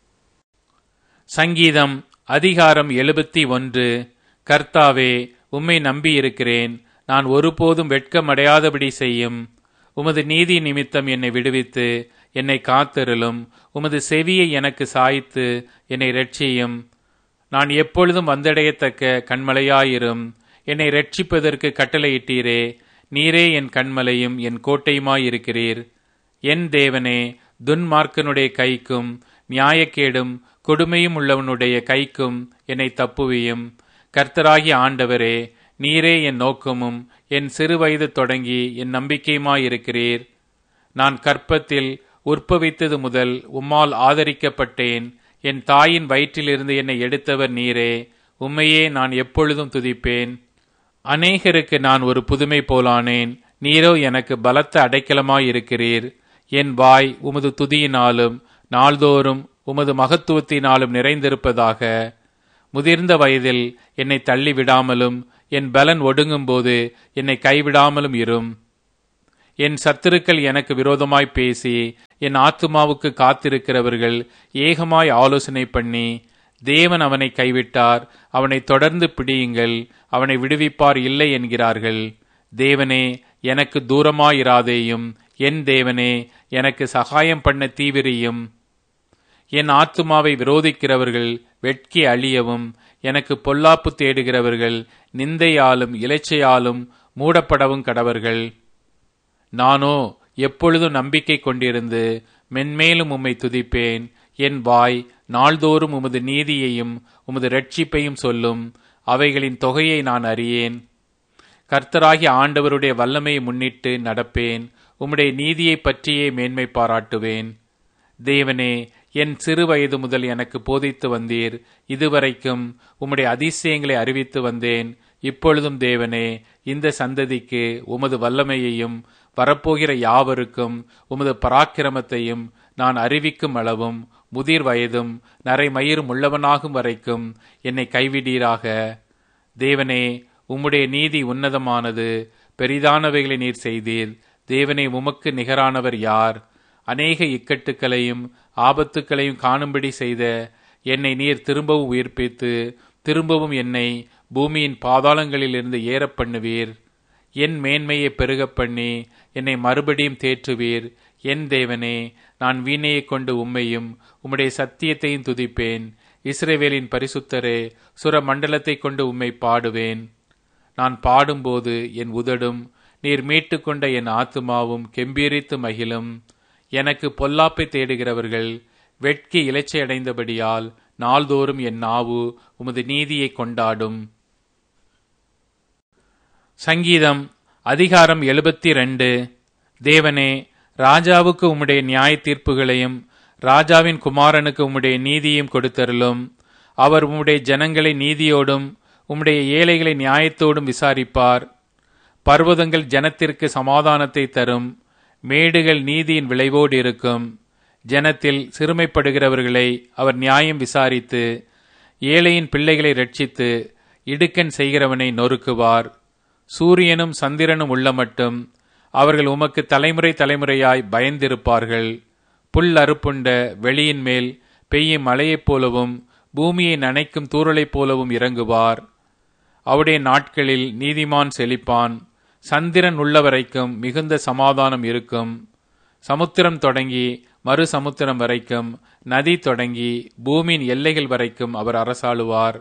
சங்கீதம் அதிகாரம் எழுபத்தி ஒன்று. கர்த்தாவே, உம்மை நம்பியிருக்கிறேன். நான் ஒருபோதும் வெட்கமடையாதபடி செய்யும். உமது நீதி நிமித்தம் என்னை விடுவித்து என்னை காத்தருளும். உமது செவியை எனக்கு சாய்த்து என்னை இரட்சியும். நான் எப்பொழுதும் வந்தடையத்தக்க கண்மலையாயிரும். என்னை இரட்சிப்பதற்கு கட்டளையிட்டீரே. நீரே என் கண்மலையும் என் கோட்டையுமாயிருக்கிறீர். என் தேவனே, துன்மார்க்கனுடைய கைக்கும் நியாயக்கேடும் கொடுமையும் உள்ளவனுடைய கைக்கும் என்னை தப்புவியும். கர்த்தராகிய ஆண்டவரே, நீரே என் நோக்கமும் என் சிறுவயது தொடங்கி என் நம்பிக்கையுமாயிருக்கிறீர். நான் கற்பத்தில் உற்பவித்தது முதல் உம்மால் ஆதரிக்கப்பட்டேன். என் தாயின் வயிற்றிலிருந்து என்னை எடுத்தவர் நீரே. உம்மையே நான் எப்பொழுதும் துதிப்பேன். அநேகருக்கு நான் ஒரு புதுமை போலானேன். நீரோ எனக்கு பலத்த அடைக்கலமாயிருக்கிறீர். என் வாய் உமது துதியினாலும் நாள்தோறும் உமது மகத்துவத்தினாலும் நிறைந்திருப்பதாக. முதிர்ந்த வயதில் என்னை தள்ளிவிடாமலும் என் பலன் ஒடுங்கும்போது என்னை கைவிடாமலும் இரும். என் சத்துருக்கள் எனக்கு விரோதமாய் பேசி என் ஆத்துமாவுக்கு காத்திருக்கிறவர்கள் ஏகமாய் ஆலோசனை பண்ணி, தேவன் அவனை கைவிட்டார், அவனை தொடர்ந்து பிடியுங்கள், அவனை விடுவிப்பார் இல்லை என்கிறார்கள். தேவனே, எனக்கு தூரமாயிராதேயும். என் தேவனே, எனக்கு சகாயம் பண்ண தீவிரியும். என் ஆத்துமாவை விரோதிக்கிறவர்கள் வெட்கி அழியவும், எனக்கு பொல்லாப்பு தேடுகிறவர்கள் நிந்தையாலும் இலைச்சையாலும் மூடப்படவும் கடவர்கள். நானோ எப்பொழுதும் நம்பிக்கை கொண்டிருந்து மென்மேலும் உம்மை துதிப்பேன். என் வாய் நாள்தோறும் உமது நீதியையும் உமது இரட்சிப்பையும் சொல்லும். அவைகளின் தொகையை நான் அறியேன். கர்த்தராகிய ஆண்டவருடைய வல்லமையை முன்னிட்டு நடப்பேன். உம்முடைய நீதியை பற்றியே மேன்மை பாராட்டுவேன். தேவனே, என் சிறு வயது முதல் எனக்கு போதித்து வந்தீர். இதுவரைக்கும் உம்முடைய அதிசயங்களை அறிவித்து வந்தேன். இப்பொழுதும் தேவனே, இந்த சந்ததிக்கு உமது வல்லமையையும் வரப்போகிற யாவருக்கும் உமது பராக்கிரமத்தையும் நான் அறிவிக்கும் அளவும் முதிர் வயதும் நரைமயிரும் உள்ளவனாகும் வரைக்கும் என்னை கைவிடீராக. தேவனே, உம்முடைய நீதி உன்னதமானது. பெரிதானவைகளை நீர் செய்தீர். தேவனே, உமக்கு நிகரானவர் யார்? அநேக இக்கட்டுக்களையும் ஆபத்துக்களையும் காணும்படி செய்த என்னை நீர் திரும்பவும் உயிர்ப்பித்து திரும்பவும் என்னை பூமியின் பாதாளங்களிலிருந்து ஏற பண்ணுவீர். என் மேன்மையை பெருக பண்ணி என்னை மறுபடியும் தேற்றுவீர். என் தேவனே, நான் வீணையை கொண்டு உம்மையும் உம்முடைய சத்தியத்தையும் துதிப்பேன். இஸ்ரவேலின் பரிசுத்தரே, சுர மண்டலத்தை கொண்டு உம்மை பாடுவேன். நான் பாடும்போது என் உதடும் நீர் மீட்டு கொண்ட என் ஆத்துமாவும் கெம்பீரித்து மகிழும். எனக்கு பொல்லாப்பை தேடுகிறவர்கள் வெட்கி இலைச்சை அடைந்தபடியால் நாள்தோறும் என் நாவு உமது நீதியை கொண்டாடும். சங்கீதம் அதிகாரம் எழுபத்தி ரெண்டு. தேவனே, ராஜாவுக்கு உம்முடைய நியாய தீர்ப்புகளையும் ராஜாவின் குமாரனுக்கு உம்முடைய நீதியையும் கொடுத்தருளும். அவர் உம்முடைய ஜனங்களை நீதியோடும் உம்முடைய ஏழைகளை நியாயத்தோடும் விசாரிப்பார். பர்வதங்கள் ஜனத்திற்கு சமாதானத்தை தரும். மேடுகள் நீதியின் விளைவோடு இருக்கும். ஜனத்தில் சிறுமைப்படுகிறவர்களை அவர் நியாயம் விசாரித்து ஏழையின் பிள்ளைகளை ரட்சித்து இடுக்கண் செய்கிறவனை நொறுக்குவார். சூரியனும் சந்திரனும் உள்ள மட்டும் அவர்கள் உமக்கு தலைமுறை தலைமுறையாய் பயந்திருப்பார்கள். புல் அறுப்புண்ட வெளியின் மேல் பெய்யும் மழையைப் போலவும் பூமியை நனைக்கும் தூறலைப் போலவும் இறங்குவார். அவருடைய நாட்களில் நீதிமான் செழிப்பான். சந்திரன் உள்ளவரைக்கும் மிகுந்த சமாதானம் இருக்கும். சமுத்திரம் தொடங்கி மறு சமுத்திரம் வரைக்கும், நதி தொடங்கி பூமியின் எல்லைகள் வரைக்கும் அவர் அரசாளுவார்.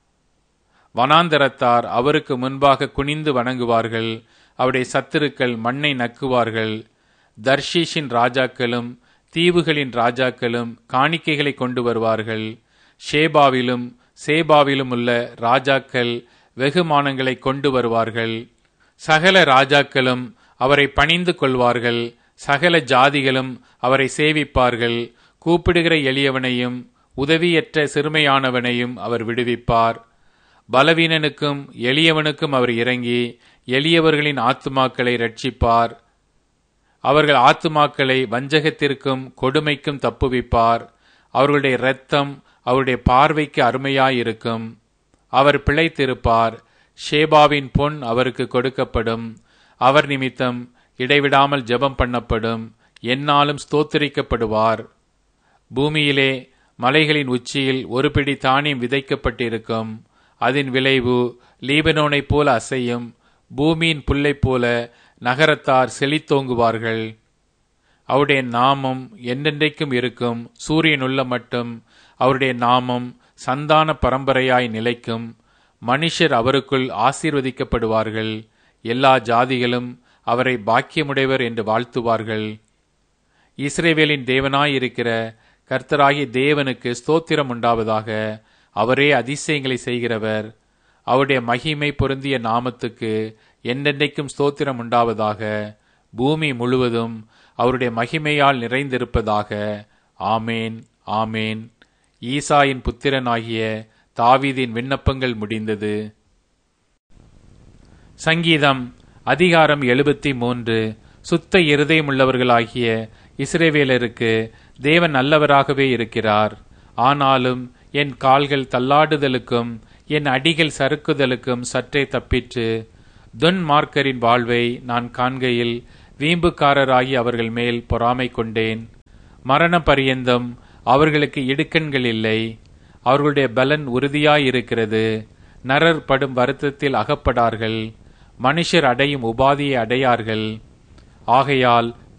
வனாந்தரத்தார் அவருக்கு முன்பாக குனிந்து வணங்குவார்கள். அவருடைய சத்துருக்கள் மண்ணை நக்குவார்கள். தர்ஷீஷின் ராஜாக்களும் தீவுகளின் ராஜாக்களும் காணிக்கைகளை கொண்டு வருவார்கள். ஷேபாவிலும் சேபாவிலும் உள்ள ராஜாக்கள் வெகுமானங்களை கொண்டு வருவார்கள். சகல ராஜாக்களும் அவரை பணிந்து கொள்வார்கள். சகல ஜாதிகளும் அவரை சேவிப்பார்கள். கூப்பிடுகிற எளியவனையும் உதவியற்ற சிறுமையானவனையும் அவர் விடுவிப்பார். பலவீனனுக்கும் எளியவனுக்கும் அவர் இறங்கி எளியவர்களின் ஆத்துமாக்களை ரட்சிப்பார். அவர்கள் ஆத்துமாக்களை வஞ்சகத்திற்கும் கொடுமைக்கும் தப்புவிப்பார். அவர்களுடைய இரத்தம் அவருடைய பார்வைக்கு அருமையாயிருக்கும். அவர் பிழைத்திருப்பார். ஷேபாவின் பொன் அவருக்கு கொடுக்கப்படும். அவர் நிமித்தம் இடைவிடாமல் ஜெபம் பண்ணப்படும். எந்நாளும் ஸ்தோத்திரிக்கப்படுவார். பூமியிலே மலைகளின் உச்சியில் ஒரு பிடி தானியம் விதைக்கப்பட்டிருக்கும். அதன் விளைவு லீபனோனைப் போல அசையும். பூமியின் புல்லைப் போல நகரத்தார் செழித்தோங்குவார்கள். அவருடைய நாமம் என்றென்றைக்கும் இருக்கும். சூரியனுள்ள மட்டும் அவருடைய நாமம் சந்தான பரம்பரையாய் நிலைக்கும். மனுஷர் அவருக்குள் ஆசீர்வதிக்கப்படுவார்கள். எல்லா ஜாதிகளும் அவரை பாக்கியமுடையவர் என்று வாழ்த்துவார்கள். இஸ்ரவேலின் தேவனாயிருக்கிற கர்த்தராகிய தேவனுக்கு ஸ்தோத்திரம் உண்டாவதாக. அவரே அதிசயங்களை செய்கிறவர். அவருடைய மகிமை பொருந்திய நாமத்துக்கு என்றென்றைக்கும் ஸ்தோத்திரம் உண்டாவதாக. பூமி முழுவதும் அவருடைய மகிமையால் நிறைந்திருப்பதாக. ஆமேன், ஆமேன். ஈசாயின் புத்திரனாகிய தாவீதின் விண்ணப்பங்கள் முடிந்தது. சங்கீதம் அதிகாரம் எழுபத்தி மூன்று. சுத்த இருதயமுள்ளவர்களாகிய இஸ்ரவேலருக்கு தேவன் நல்லவராகவே இருக்கிறார். ஆனாலும் என் கால்கள் தள்ளாடுதலுக்கும் என் அடிகள் சறுக்குதலுக்கும் சற்றே தப்பிற்று. துன்மார்க்கரின் வாழ்வை நான் காண்கையில் வீம்புக்காரராகி அவர்கள் மேல் பொறாமை கொண்டேன். மரண பரியந்தம் அவர்களுக்கு இடுக்கண்கள் இல்லை. அவர்களுடைய பலன் உறுதியாயிருக்கிறது. நரர் படும் வருத்தத்தில் அகப்படார்கள். மனுஷர் அடையும் உபாதியை அடையார்கள். ஆகையால்